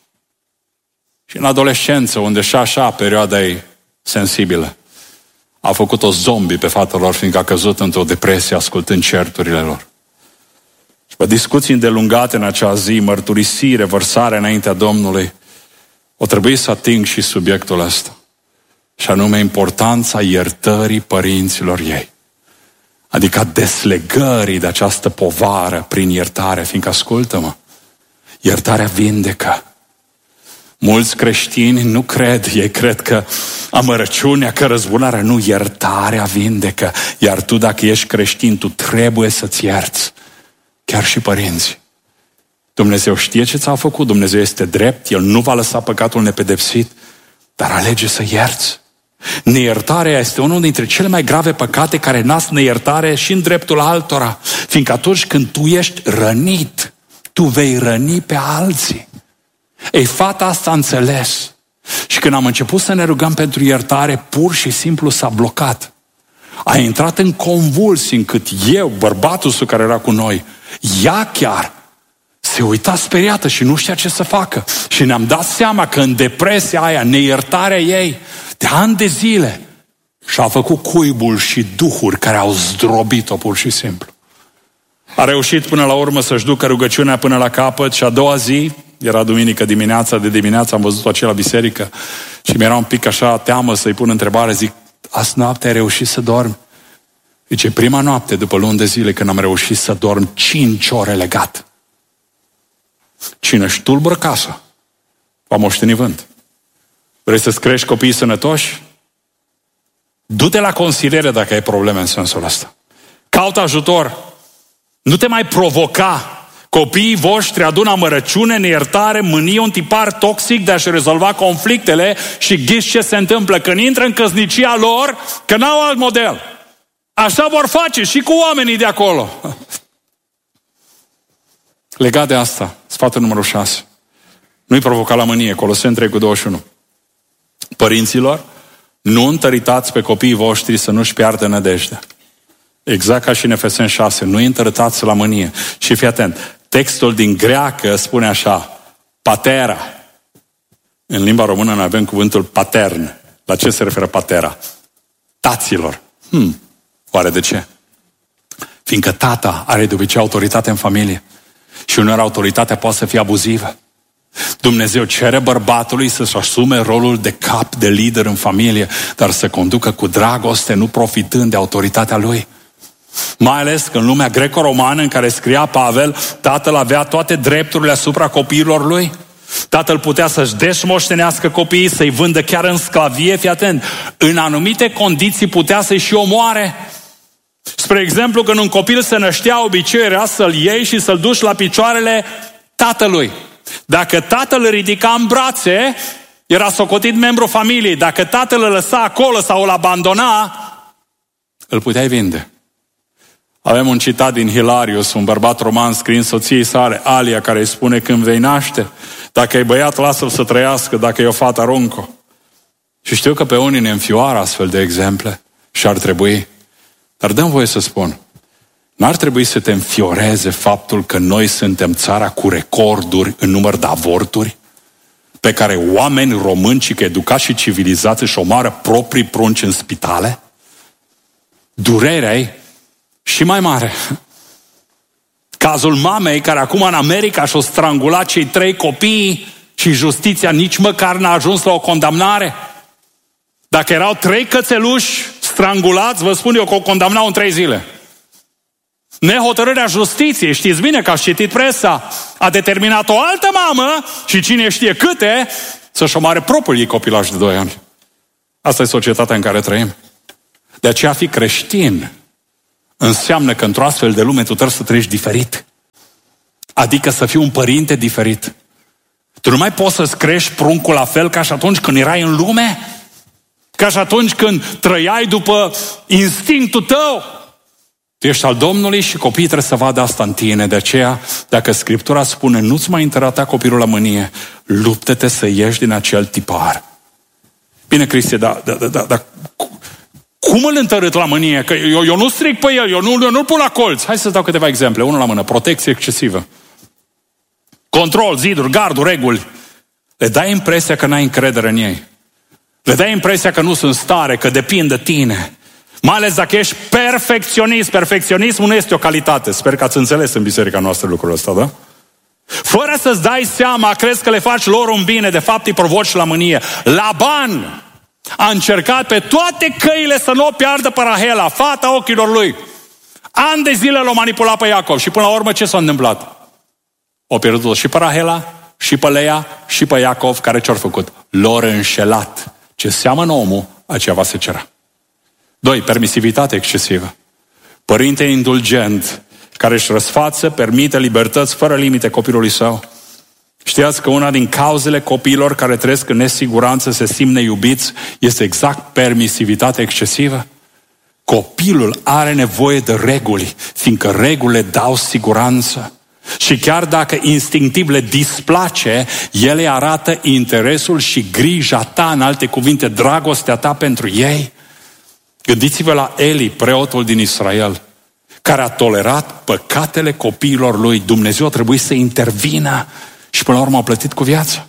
Și în adolescență, unde și așa perioada e sensibilă, a făcut-o zombie pe fata lor, fiindcă a căzut într-o depresie ascultând certurile lor. Și pe discuții îndelungate în acea zi, mărturisire, vărsare înaintea Domnului, o trebuie să ating și subiectul ăsta. Și anume importanța iertării părinților ei. Adică a deslegării de această povară prin iertare, fiindcă ascultă-mă, iertarea vindecă. Mulți creștini nu cred, ei cred că amărăciunea, că răzbunarea, nu, iertarea vindecă. Iar tu, dacă ești creștin, tu trebuie să-ți ierți. Chiar și părinții. Dumnezeu știe ce ți-a făcut, Dumnezeu este drept, El nu va lăsa păcatul nepedepsit, dar alege să ierți. Neiertarea este unul dintre cele mai grave păcate care nasc neiertare și în dreptul altora. Fiindcă atunci când tu ești rănit, tu vei răni pe alții. Ei, fata asta a înțeles. Și când am început să ne rugăm pentru iertare, pur și simplu s-a blocat. A intrat în convulsii încât eu, bărbatul său care era cu noi, ea chiar se uita speriată și nu știa ce să facă. Și ne-am dat seama că în depresia aia, neiertarea ei, de ani de zile, și-a făcut cuibul și duhuri care au zdrobit-o pur și simplu. A reușit până la urmă să-și ducă rugăciunea până la capăt și a doua zi, era duminică dimineața, de dimineață am văzut-o acela la biserică și mi-era un pic așa teamă să-i pun întrebare, zic, azi noapte ai reușit să dormi? Zice, prima noapte după luni de zile când am reușit să dorm 5 ore legat. Cine își tulbură casa, va moșteni vânt. Vrei să-ți crești copiii sănătoși? Du-te la consiliere dacă ai probleme în sensul ăsta. Caută ajutor. Nu te mai provoca. Copiii voștri adună amărăciune, neiertare, mânie, un tipar toxic de a-și rezolva conflictele și ghiși ce se întâmplă când intră în căsnicia lor, că n-au alt model. Așa vor face și cu oamenii de acolo. Legat de asta, sfatul numărul 6. Nu-i provoca la mânie, Coloseni 3:21. Părinților, nu întăritați pe copiii voștri să nu-și piardă nădejdea. Exact ca și în Efeseni 6, nu-i întăritați la mânie. Și fii atent, textul din greacă spune așa, patera. În limba română noi avem cuvântul patern. La ce se referă patera? Taților. Oare de ce? Fiindcă tata are de obicei autoritate în familie. Și uneori autoritatea poate să fie abuzivă. Dumnezeu cere bărbatului să-și asume rolul de cap, de lider în familie, dar să conducă cu dragoste, nu profitând de autoritatea lui. Mai ales că în lumea greco-romană în care scria Pavel, tatăl avea toate drepturile asupra copiilor lui. Tatăl putea să-și deșmoștenească copiii, să-i vândă chiar în sclavie, fii atent. În anumite condiții putea să-i și omoare. Spre exemplu, când un copil se năștea, obiceiul era să-l iei și să-l duci la picioarele tatălui. Dacă tatăl îl ridica în brațe, era socotit membru familiei. Dacă tatăl îl lăsa acolo sau îl abandona, îl puteai vinde. Avem un citat din Hilarius, un bărbat roman scris soției sale, Alia, care îi spune, când vei naște, dacă e băiat, lasă-l să trăiască, dacă e o fată, aruncă. Și știu că pe unii ne înfioară astfel de exemple și ar trebui. Dar dăm voie să spun, n-ar trebui să te înfioreze faptul că noi suntem țara cu recorduri în număr de avorturi, pe care oameni români, cică educați și civilizați, își omoară proprii prunci în spitale? Durerea e și mai mare. Cazul mamei care acum în America și-o strangulat cei 3 copii și justiția nici măcar n-a ajuns la o condamnare. Dacă erau 3 cățeluși strangulați, vă spun eu că o condamnau în 3 zile. Nehotărârea justiției, știți bine că ați citit presa, a determinat o altă mamă și cine știe câte să-și omoare propriul ei copilaj de 2 ani. Asta e societatea în care trăim. De aceea a fi creștin înseamnă că într-o astfel de lume tu trebuie să trăiești diferit. Adică să fii un părinte diferit. Tu nu mai poți să-ți crești pruncul la fel ca și atunci când erai în lume? Ca și atunci când trăiai după instinctul tău? Tu ești al Domnului și copiii trebuie să vadă asta în tine. De aceea, dacă Scriptura spune nu-ți mai întărata copilul la mânie, luptă-te să ieși din acel tipar. Bine, Cristi, dar cum îl întărât la mânie? Că eu nu stric pe el, eu nu-l pun la colț. Hai să-ți dau câteva exemple. Unul la mână. Protecție excesivă. Control, ziduri, garduri, reguli. Le dai impresia că n-ai încredere în ei. Le dai impresia că nu sunt stare, că depind de tine. Mai ales dacă ești perfecționist. Perfecționismul nu este o calitate. Sper că ați înțeles în biserica noastră lucrul ăsta, da? Fără să-ți dai seama, crezi că le faci lor un bine, de fapt îi provoci la mânie. Laban a încercat pe toate căile să nu o piardă pe Rahela, fata ochilor lui. Ani de zile l-a manipulat pe Iacov și până la urmă ce s-a întâmplat? O pierdut și pe Rahela, și pe Leia, și pe Iacov, care ce-au făcut? L-au înșelat. Ce seamănă omul, aceea va secera. 2. Permisivitate excesivă. Părinte indulgent, care își răsfață, permite libertăți fără limite copilului său. Știați că una din cauzele copiilor care trăiesc în nesiguranță, se simt neiubiți, este exact permisivitate excesivă? Copilul are nevoie de reguli, fiindcă regulile dau siguranță. Și chiar dacă instinctiv le displace, ele arată interesul și grija ta, în alte cuvinte, dragostea ta pentru ei. Gândiți-vă la Eli, preotul din Israel, care a tolerat păcatele copiilor lui. Dumnezeu a trebuit să intervină și până la urmă a plătit cu viața.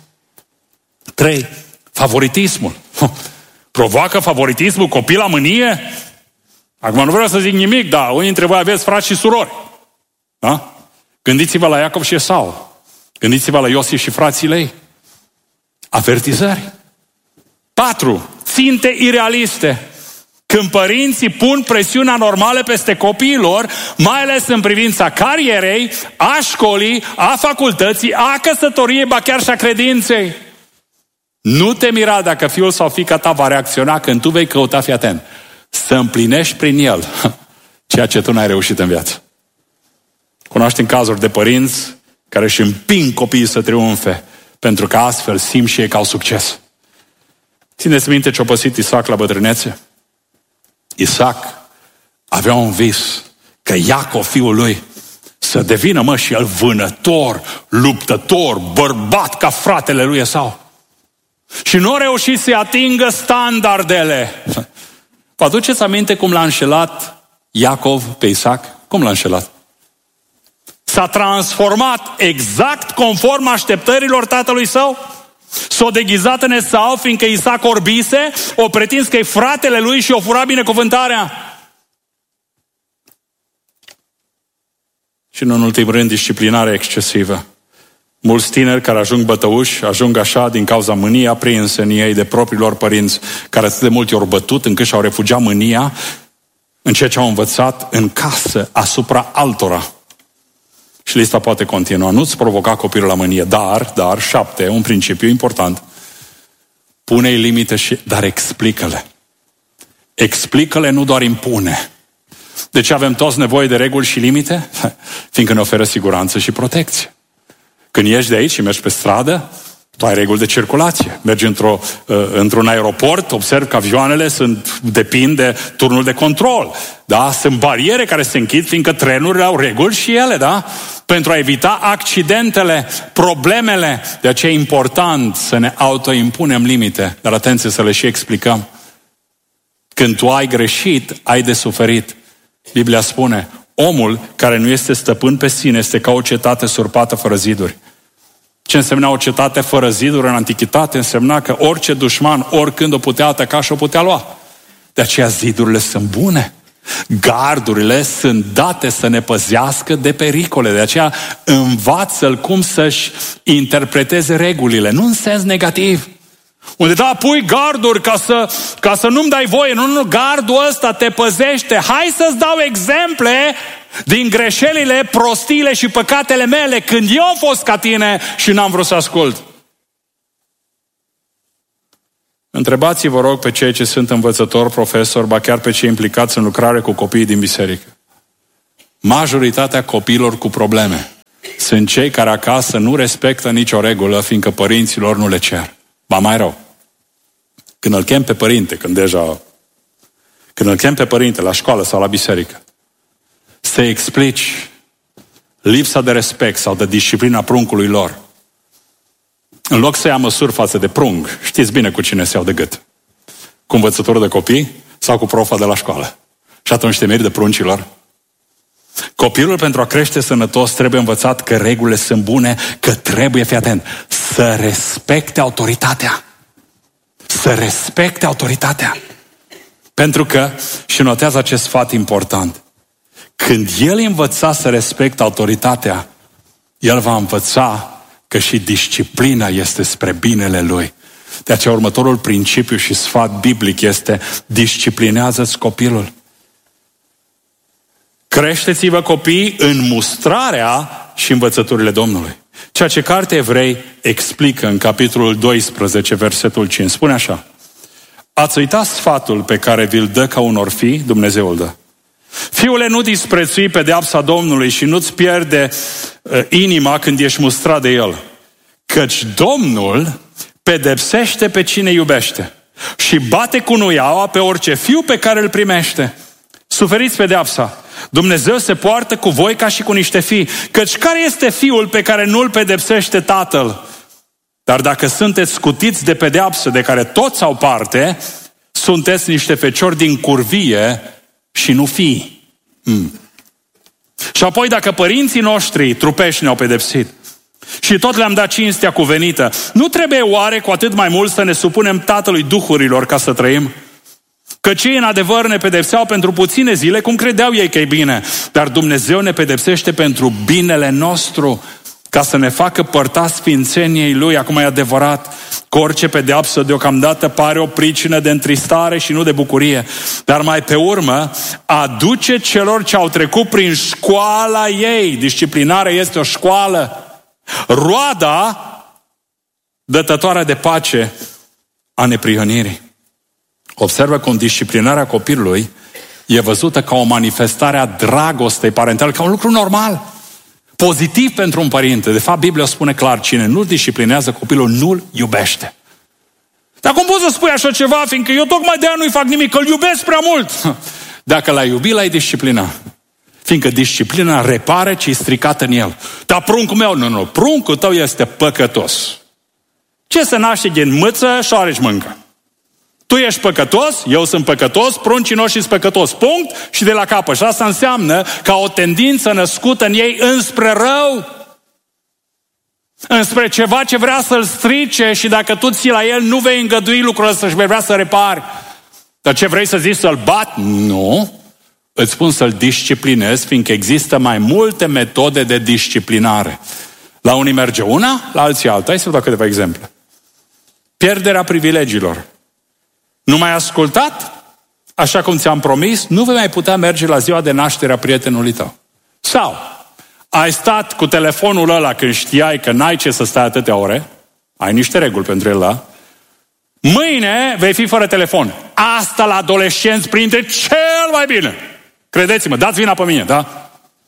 3. Favoritismul. Provoacă favoritismul copil la mânie? Acum nu vreau să zic nimic, dar unii dintre voi aveți frați și surori. Da? Gândiți-vă la Iacov și Esau. Gândiți-vă la Iosif și frații lui. Avertizări. 4. Ținte irealiste. Când părinții pun presiunea normală peste copiilor, mai ales în privința carierei, a școlii, a facultății, a căsătoriei, ba chiar și a credinței. Nu te mira dacă fiul sau fiica ta va reacționa când tu vei căuta, fii atent, să împlinești prin el ceea ce tu n-ai reușit în viață. Cunoaștem cazuri de părinți care își împing copiii să triumfe, pentru că astfel simt și ei că au succes. Țineți minte ce-a păsit Isaac la bătrânețe? Isaac avea un vis că Iacov, fiul lui, să devină, și el vânător, luptător, bărbat ca fratele lui Esau. Și nu a reușit să atingă standardele. Vă aduceți aminte cum l-a înșelat Iacov pe Isaac? Cum l-a înșelat? S-a transformat exact conform așteptărilor tatălui său? S-a deghizat în Esau, fiindcă Isaac orbise, o pretins că e fratele lui și o fura binecuvântarea. Și în ultimul rând, disciplinare excesivă. Mulți tineri care ajung bătăuși, ajung așa din cauza mâniei aprinse în ei de propriilor părinți, care atât de mult i-au bătut încât și-au refugiat mânia în ceea ce au învățat în casă asupra altora. Și lista poate continua. Nu-ți provoca copilul la mânie, dar, 7, un principiu important. Pune-i limite dar explică-le. Explică-le, nu doar impune. De ce avem toți nevoie de reguli și limite? Fiindcă ne oferă siguranță și protecție. Când ieși de aici și mergi pe stradă, tu ai reguli de circulație. Mergi într-un aeroport, observi că avioanele depind de turnul de control. Da? Sunt bariere care se închid, fiindcă trenurile au reguli și ele, da? Pentru a evita accidentele, problemele. De aceea e important să ne autoimpunem limite, dar atenție să le și explicăm. Când tu ai greșit, ai de suferit. Biblia spune, omul care nu este stăpân pe sine este ca o cetate surpată fără ziduri. Ce însemna o cetate fără ziduri în antichitate? Însemna că orice dușman, oricând o putea ataca și o putea lua. De aceea zidurile sunt bune. Gardurile sunt date să ne păzească de pericole. De aceea învață-l cum să-și interpreteze regulile. Nu în sens negativ. Unde pui garduri ca să nu-mi dai voie. Nu, gardul ăsta te păzește. Hai să-ți dau exemple din greșelile, prostiile și păcatele mele când eu am fost ca tine și n-am vrut să ascult. Întrebați-vă, rog, pe cei ce sunt învățători, profesori, ba chiar pe cei implicați în lucrare cu copiii din biserică. Majoritatea copiilor cu probleme sunt cei care acasă nu respectă nicio regulă, fiindcă părinților nu le cer. Ba mai rău, când îl chem pe părinte, când îl chem pe părinte la școală sau la biserică, să explici lipsa de respect sau de disciplina pruncului lor, în loc să ia măsuri față de prunc, știți bine cu cine se iau de gât. Cu învățătorul de copii sau cu profa de la școală. Și atunci te miri de pruncilor. Copilul, pentru a crește sănătos, trebuie învățat că regulile sunt bune, că trebuie, fii atent, să respecte autoritatea. Să respecte autoritatea. Pentru că, și notează acest sfat important, când el învăța să respecte autoritatea, el va învăța că și disciplina este spre binele lui. De aceea următorul principiu și sfat biblic este: disciplinează-ți copilul. Creșteți-vă copiii în mustrarea și învățăturile Domnului. Ceea ce cartea Evrei explică în capitolul 12, versetul 5. Spune așa: ați uitat sfatul pe care vi-l dă ca unor fii, Dumnezeu îl dă. Fiule, nu disprețui pedeapsa Domnului și nu-ți pierde inima când ești mustrat de El. Căci Domnul pedepsește pe cine iubește și bate cu nuiaua pe orice fiu pe care îl primește. Suferiți pedeapsa. Dumnezeu se poartă cu voi ca și cu niște fii. Căci care este fiul pe care nu-l pedepsește tatăl? Dar dacă sunteți scutiți de pedeapsă de care toți au parte, sunteți niște feciori din curvie și nu fii. Și apoi dacă părinții noștri trupești ne-au pedepsit și tot le-am dat cinstea cuvenită, nu trebuie oare cu atât mai mult să ne supunem Tatălui duhurilor ca să trăim? Că cei în adevăr ne pedepseau pentru puține zile, cum credeau ei că e bine, dar Dumnezeu ne pedepsește pentru binele nostru, ca să ne facă părtați sfințeniei Lui. Acum e adevărat că orice pedeapsă deocamdată pare o pricină de întristare și nu de bucurie, dar mai pe urmă aduce celor ce au trecut prin școala ei. Disciplinarea este o școală. Roada dătătoare de pace a neprihănirii. Observă cum disciplinarea copilului e văzută ca o manifestare a dragostei parentale, ca un lucru normal, pozitiv pentru un părinte. De fapt, Biblia spune clar: cine nu disciplinează copilul, nu-l iubește. Dar cum poți să spui așa ceva, fiindcă eu tocmai de aia nu-i fac nimic, că îl iubesc prea mult? Dacă l-ai iubit, l-ai disciplina. Fiindcă disciplina repare ce-i stricat în el. Dar pruncul meu, nu, pruncul tău este păcătos. Ce se naște din mâță, șoareci mâncă. Tu ești păcătos, eu sunt păcătos, pruncii noștri sunt păcătos, punct, și de la capăt. Și asta înseamnă ca o tendință născută în ei înspre rău, înspre ceva ce vrea să-l strice, și dacă tu ții la el, nu vei îngădui lucrul ăsta și vei vrea să repari. Dar ce vrei să zici, să-l bat? Nu. Îți spun să-l disciplinezi, fiindcă există mai multe metode de disciplinare. La unii merge una, la alții alta. Hai să vă dau câteva exemple. Pierderea privilegiilor. Nu m-ai ascultat? Așa cum ți-am promis, nu vei mai putea merge la ziua de naștere a prietenului tău. Sau ai stat cu telefonul ăla când știai că n-ai ce să stai atâtea ore, ai niște reguli pentru el, da? Mâine vei fi fără telefon. Asta la adolescenți prinde cel mai bine. Credeți-mă, dați vina pe mine, da?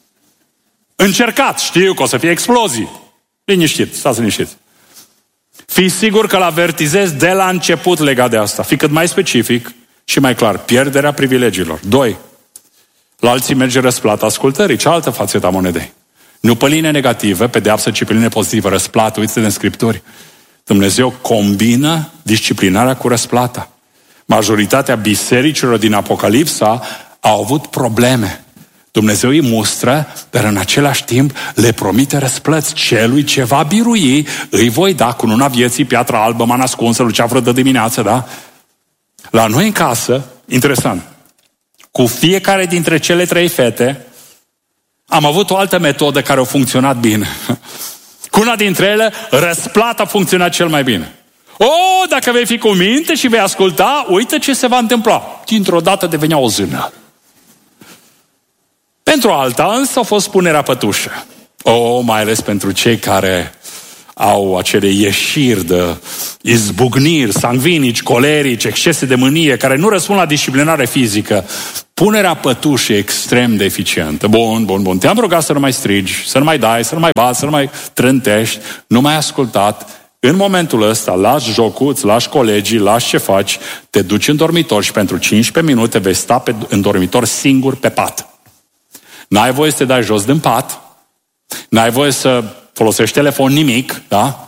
Încercați, știu că o să fie explozii. Liniștit, stați liniștiți. Fii sigur că l-avertizezi de la început legat de asta. Fii cât mai specific și mai clar. Pierderea privilegiilor. 2. La alții merge răsplata ascultării, cealaltă fațetă a monedei. Nu pe linie negativă, pedeapsă, ci pe linie pozitivă, răsplată. Uite în Scripturi. Dumnezeu combină disciplinarea cu răsplata. Majoritatea bisericilor din Apocalipsa au avut probleme. Dumnezeu îi mustră, dar în același timp le promite răsplăți. Celui ce va birui, îi voi da cununa vieții, piatra albă, mana ascunsă, luceafără de dimineață, da? La noi în casă, interesant, cu fiecare dintre cele 3 fete, am avut o altă metodă care a funcționat bine. Cu una dintre ele, răsplata a funcționat cel mai bine. Dacă vei fi cu minte și vei asculta, uite ce se va întâmpla. Dintr-o dată devenea o zână. Pentru alta însă a fost punerea pe tușă. Mai ales pentru cei care au acele ieșiri de izbucniri, sangvinici, colerici, excese de mânie, care nu răspund la disciplinare fizică. Punerea pe tușă e extrem de eficientă. Bun. Te-am rugat să nu mai strigi, să nu mai dai, să nu mai bați, să nu mai trântești, nu mai ascultat. În momentul ăsta, lași jocul, îți lași colegii, lași ce faci, te duci în dormitor și pentru 15 minute vei sta în dormitor singur pe pat. N-ai voie să te dai jos din pat, n-ai voie să folosești telefon, nimic, da?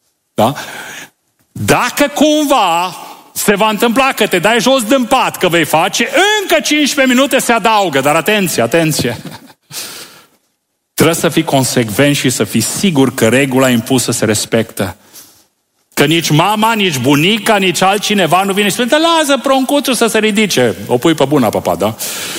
Dacă cumva se va întâmpla că te dai jos din pat, că vei face, încă 15 minute se adaugă, dar atenție! Trebuie să fii consecvent și să fii sigur că regula impusă se respectă. Că nici mama, nici bunica, nici altcineva nu vine și spune, lasă proncuțul să se ridice. O pui pe bună, papa, da?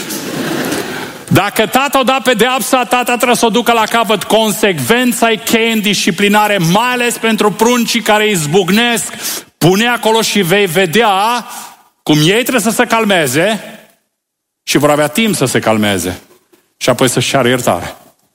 Dacă tata o dat pedeapsa, tata trebuie să o ducă la capăt. Consecvența e cheie în disciplinare, mai ales pentru pruncii care izbucnesc. Pune acolo și vei vedea cum ei trebuie să se calmeze și vor avea timp să se calmeze. Și apoi să-și ceară iertare.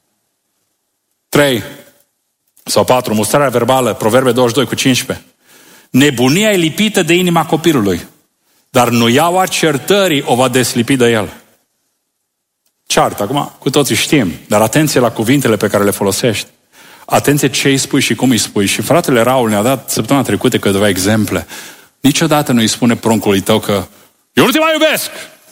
3 sau 4, mustrarea verbală, Proverbe 22:15. Nebunia e lipită de inima copilului, dar nuiaua certării o va deslipi de el. Ceartă, acum cu toții știm, dar atenție la cuvintele pe care le folosești. Atenție ce îi spui și cum îi spui. Și fratele Raul ne-a dat săptămâna trecută câteva exemple. Niciodată nu îi spune pruncului tău că eu nu te mai iubesc.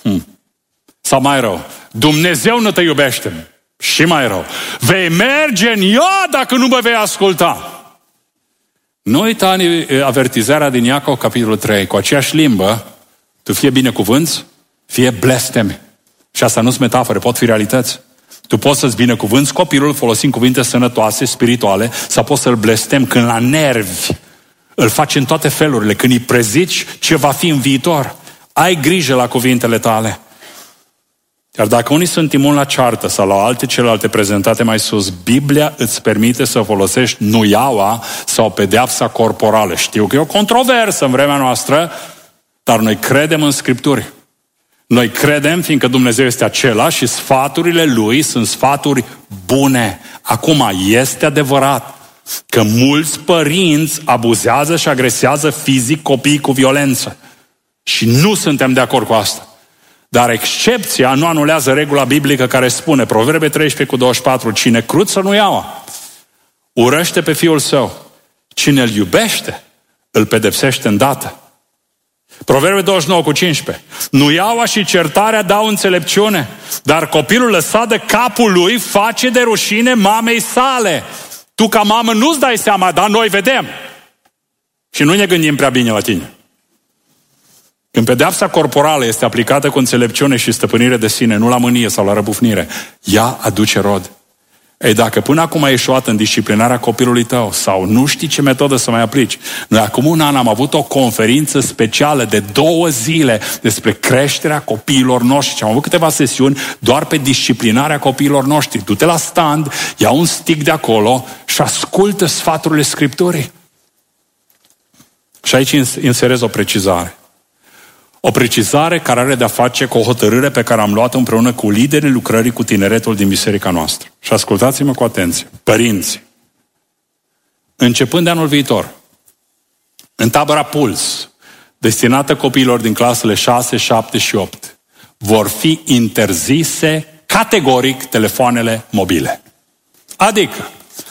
Sau mai rău, Dumnezeu nu te iubește. Și mai rău, vei merge în iad dacă nu mă vei asculta. Nu uita avertizarea din Iacov, capitolul 3, cu aceeași limbă, tu fie binecuvânți, fie blestemi. Și asta nu sunt metafore, pot fi realități. Tu poți să-ți binecuvânți copilul folosind cuvinte sănătoase, spirituale, sau poți să-l blestemi când la nervi îl faci în toate felurile, când îi prezici ce va fi în viitor. Ai grijă la cuvintele tale. Iar dacă unii sunt imuni la ceartă sau la celelalte prezentate mai sus, Biblia îți permite să folosești nuiaua sau pedeapsa corporală. Știu că e o controversă în vremea noastră, dar noi credem în Scripturi. Noi credem, fiindcă Dumnezeu este același și sfaturile Lui sunt sfaturi bune. Acum, este adevărat că mulți părinți abuzează și agresează fizic copiii cu violență. Și nu suntem de acord cu asta. Dar excepția nu anulează regula biblică care spune, Proverbe 13:24, cine cruță nuiaua, urăște pe fiul său. Cine îl iubește, îl pedepsește îndată. Proverbe 29:15, nuiaua și certarea dau înțelepciune, dar copilul lăsat de capul lui face de rușine mamei sale. Tu ca mamă nu-ți dai seama, dar noi vedem. Și nu ne gândim prea bine la tine. Când pedeapsa corporală este aplicată cu înțelepciune și stăpânire de sine, nu la mânie sau la răbufnire, ea aduce rod. Ei, dacă până acum ai ieșuat în disciplinarea copilului tău sau nu știi ce metodă să mai aplici, noi acum un an am avut o conferință specială de 2 zile despre creșterea copiilor noștri și am avut câteva sesiuni doar pe disciplinarea copiilor noștri. Du-te la stand, ia un stick de acolo și ascultă sfaturile Scripturii. Și aici inserez o precizare. O precizare care are de-a face cu o hotărâre pe care am luat împreună cu liderii lucrării cu tineretul din biserica noastră. Și ascultați-mă cu atenție. Părinți, începând de anul viitor, în tabăra Puls, destinată copiilor din clasele 6, 7 și 8, vor fi interzise categoric telefoanele mobile. Adică,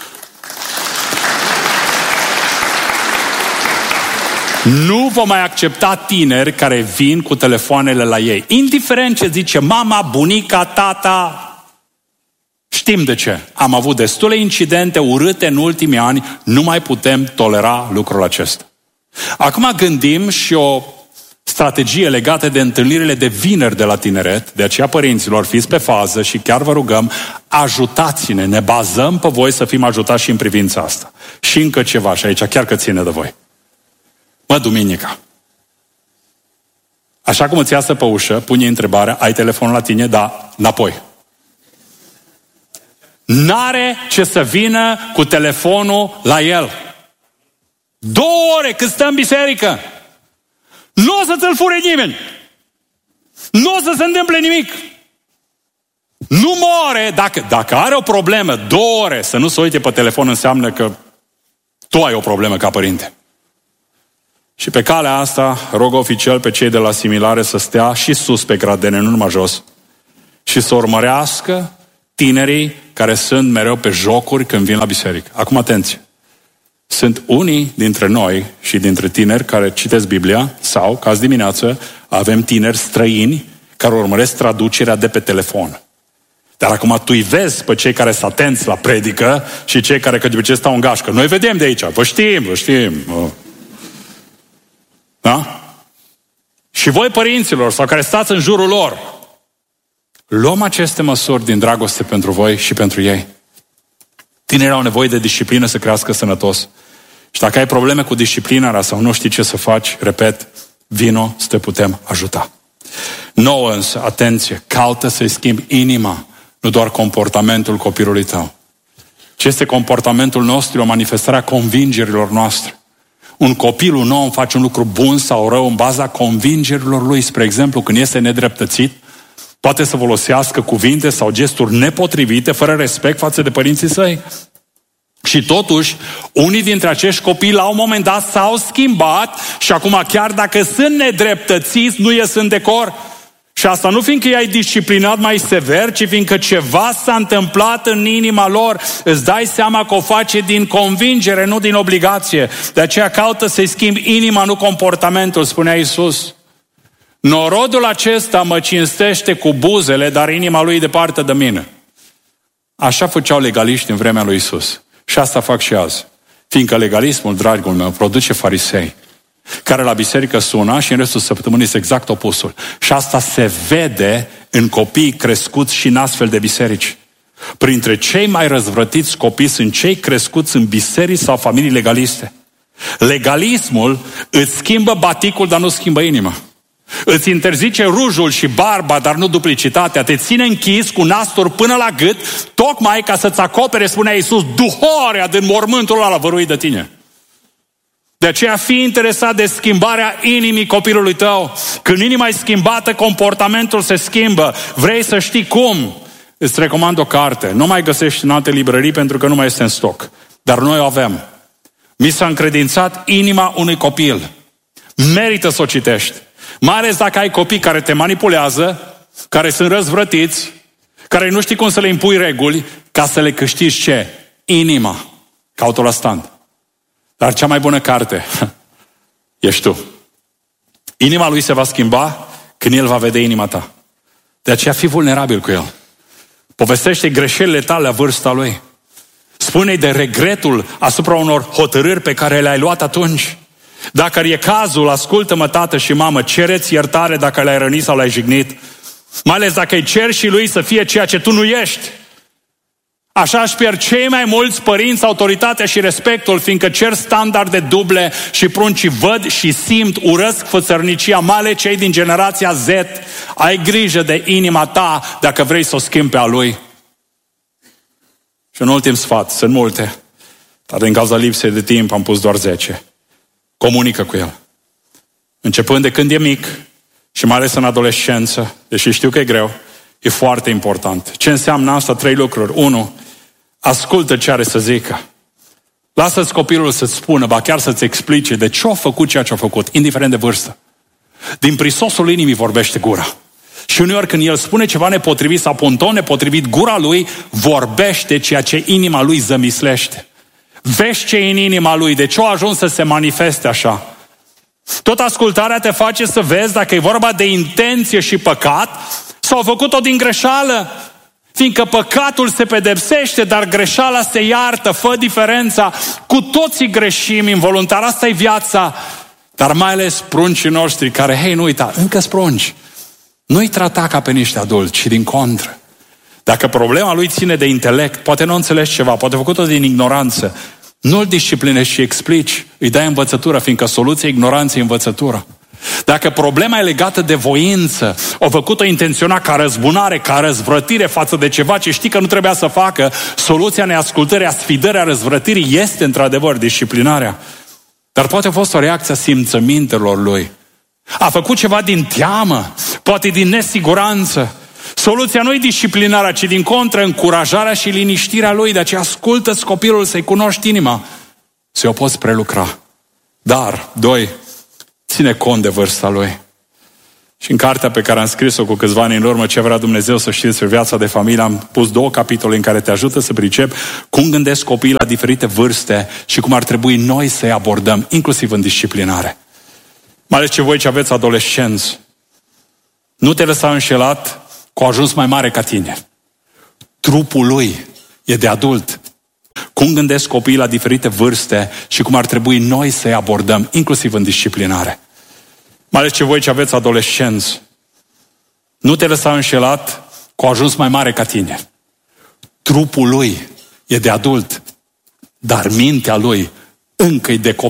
nu vom mai accepta tineri care vin cu telefoanele la ei. Indiferent ce zice mama, bunica, tata, știm de ce. Am avut destule incidente urâte în ultimii ani, nu mai putem tolera lucrul acesta. Acum gândim și o strategie legată de întâlnirile de vineri de la tineret, de aceea părinților, fiți pe fază și chiar vă rugăm, ajutați-ne, ne bazăm pe voi să fim ajutați și în privința asta. Și încă ceva, și aici chiar că ține de voi. Duminica. Așa cum îți iasă pe ușă, pune întrebarea, ai telefonul la tine? Da, înapoi. N-are ce să vină cu telefonul la el. 2 ore cât stă în biserică. Nu o să ți-l fure nimeni. Nu o să se întâmple nimic. Nu more, dacă are o problemă, 2 ore, să nu se uite pe telefon înseamnă că tu ai o problemă ca părinte. Și pe calea asta rog oficial pe cei de la asimilare să stea și sus pe gradene, nu numai jos, și să urmărească tinerii care sunt mereu pe jocuri când vin la biserică. Acum atenție! Sunt unii dintre noi și dintre tineri care citesc Biblia sau, ca azi dimineață, avem tineri străini care urmăresc traducerea de pe telefon. Dar acum tu îi vezi pe cei care sunt atenți la predică și cei care că de obicei stau în gașcă. Noi vedem de aici, vă știm. Da? Și voi, părinților, sau care stați în jurul lor, luăm aceste măsuri din dragoste pentru voi și pentru ei. Tinerii au nevoie de disciplină să crească sănătos. Și dacă ai probleme cu disciplinarea sau nu știi ce să faci, repet, vino să te putem ajuta. Nouă însă, atenție, caută să-i schimbi inima, nu doar comportamentul copilului tău. Ce este comportamentul nostru? O manifestare a convingerilor noastre. Un copil, un om face un lucru bun sau rău în baza convingerilor lui. Spre exemplu, când este nedreptățit, poate să folosească cuvinte sau gesturi nepotrivite, fără respect față de părinții săi. Și totuși, unii dintre acești copii la un moment dat s-au schimbat și acum chiar dacă sunt nedreptățiți, nu ies în decor. Și asta nu fiindcă i-ai disciplinat mai sever, ci fiindcă ceva s-a întâmplat în inima lor. Îți dai seama că o face din convingere, nu din obligație. De aceea caută să-i schimbi inima, nu comportamentul, spunea Iisus. Norodul acesta mă cinstește cu buzele, dar inima lui e departe de mine. Așa făceau legaliști în vremea lui Iisus. Și asta fac și azi. Fiindcă legalismul, dragul meu, produce farisei, care la biserică sună și în restul săptămânii este exact opusul. Și asta se vede în copiii crescuți și în astfel de biserici. Printre cei mai răzvrătiți copii sunt cei crescuți în biserici sau familii legaliste. Legalismul îți schimbă baticul, dar nu schimbă inima. Îți interzice rujul și barba, dar nu duplicitatea. Te ține închis cu nasturi până la gât, tocmai ca să-ți acopere, spunea Iisus, duhoarea din mormântul ăla văruit de tine. De aceea fii interesat de schimbarea inimii copilului tău. Când inima e schimbată, comportamentul se schimbă. Vrei să știi cum? Îți recomand o carte. Nu mai găsești în alte librării pentru că nu mai este în stoc. Dar noi o avem. Mi s-a încredințat inima unui copil. Merită să o citești. Mai ales dacă ai copii care te manipulează, care sunt răzvrătiți, care nu știi cum să le impui reguli, ca să le câștigi ce? Inima. Caut-o la stand. Dar cea mai bună carte ești tu. Inima lui se va schimba când el va vedea inima ta. De aceea fii vulnerabil cu el. Povestește greșelile tale la vârsta lui. Spune-i de regretul asupra unor hotărâri pe care le-ai luat atunci. Dacă e cazul, ascultă-mă, tată și mamă, cereți iertare dacă le-ai rănit sau le-ai jignit. Mai ales dacă îi ceri și lui să fie ceea ce tu nu ești. Așa își pierd cei mai mulți părinți autoritatea și respectul, fiindcă cer standarde duble și pruncii văd și simt, urăsc fățărnicia, mai ales cei din generația Z. Ai grijă de inima ta dacă vrei să o schimbi pe a lui. Și un ultim sfat, sunt multe, dar din cauza lipsei de timp am pus doar 10. Comunică cu el. Începând de când e mic și mai ales în adolescență, deși știu că e greu, e foarte important. Ce înseamnă asta? 3 lucruri. 1. Ascultă ce are să zică. Lasă-ți copilul să-ți spună, ba chiar să-ți explice de ce a făcut ceea ce a făcut, indiferent de vârstă. Din prisosul inimii vorbește gura. Și uneori când el spune ceva nepotrivit sau pe un ton nepotrivit, gura lui vorbește ceea ce inima lui zămislește. Vezi ce e în inima lui, de ce a ajuns să se manifeste așa. Tot ascultarea te face să vezi dacă e vorba de intenție și păcat sau a făcut-o din greșeală. Fiindcă păcatul se pedepsește, dar greșeala se iartă, fă diferența. Cu toții greșim involuntar, asta e viața. Dar mai ales pruncii noștri care, hei, nu uita, încă-s prunci. Nu-i trata ca pe niște adulți, ci din contră. Dacă problema lui ține de intelect, poate nu înțelegi ceva, poate făcut-o din ignoranță, nu-l disciplinezi și explici, îi dai învățătură, fiindcă soluția ignoranței e învățătură. Dacă problema e legată de voință, o făcut-o intenționat ca răzbunare, ca răzvrătire față de ceva ce știi că nu trebuia să facă, soluția neascultării, a sfidării, a răzvrătirii este într-adevăr disciplinarea. Dar poate a fost o reacție a simțămintelor lui. A făcut ceva din teamă, poate din nesiguranță. Soluția nu e disciplinarea, ci din contră încurajarea și liniștirea lui. De aceea ascultă-ți copilul, să-i cunoști inima, să o poți prelucra. Dar, 2, ține cont de vârsta lui. Și în cartea pe care am scris-o cu câțiva ani în urmă, Ce vrea Dumnezeu să știți pe viața de familie, am pus 2 capitole în care te ajută să pricepi cum gândesc copiii la diferite vârste și cum ar trebui noi să-i abordăm, inclusiv în disciplinare. Mai ales voi ce aveți adolescenți. Nu te lăsa înșelat că a ajuns mai mare ca tine. Trupul lui e de adult. Cum gândesc copiii la diferite vârste și cum ar trebui noi să-i abordăm, inclusiv în disciplinare. Mai ales voi ce aveți adolescenți. Nu te lăsa înșelat că a ajuns mai mare ca tine. Trupul lui e de adult, dar mintea lui încă e de copil.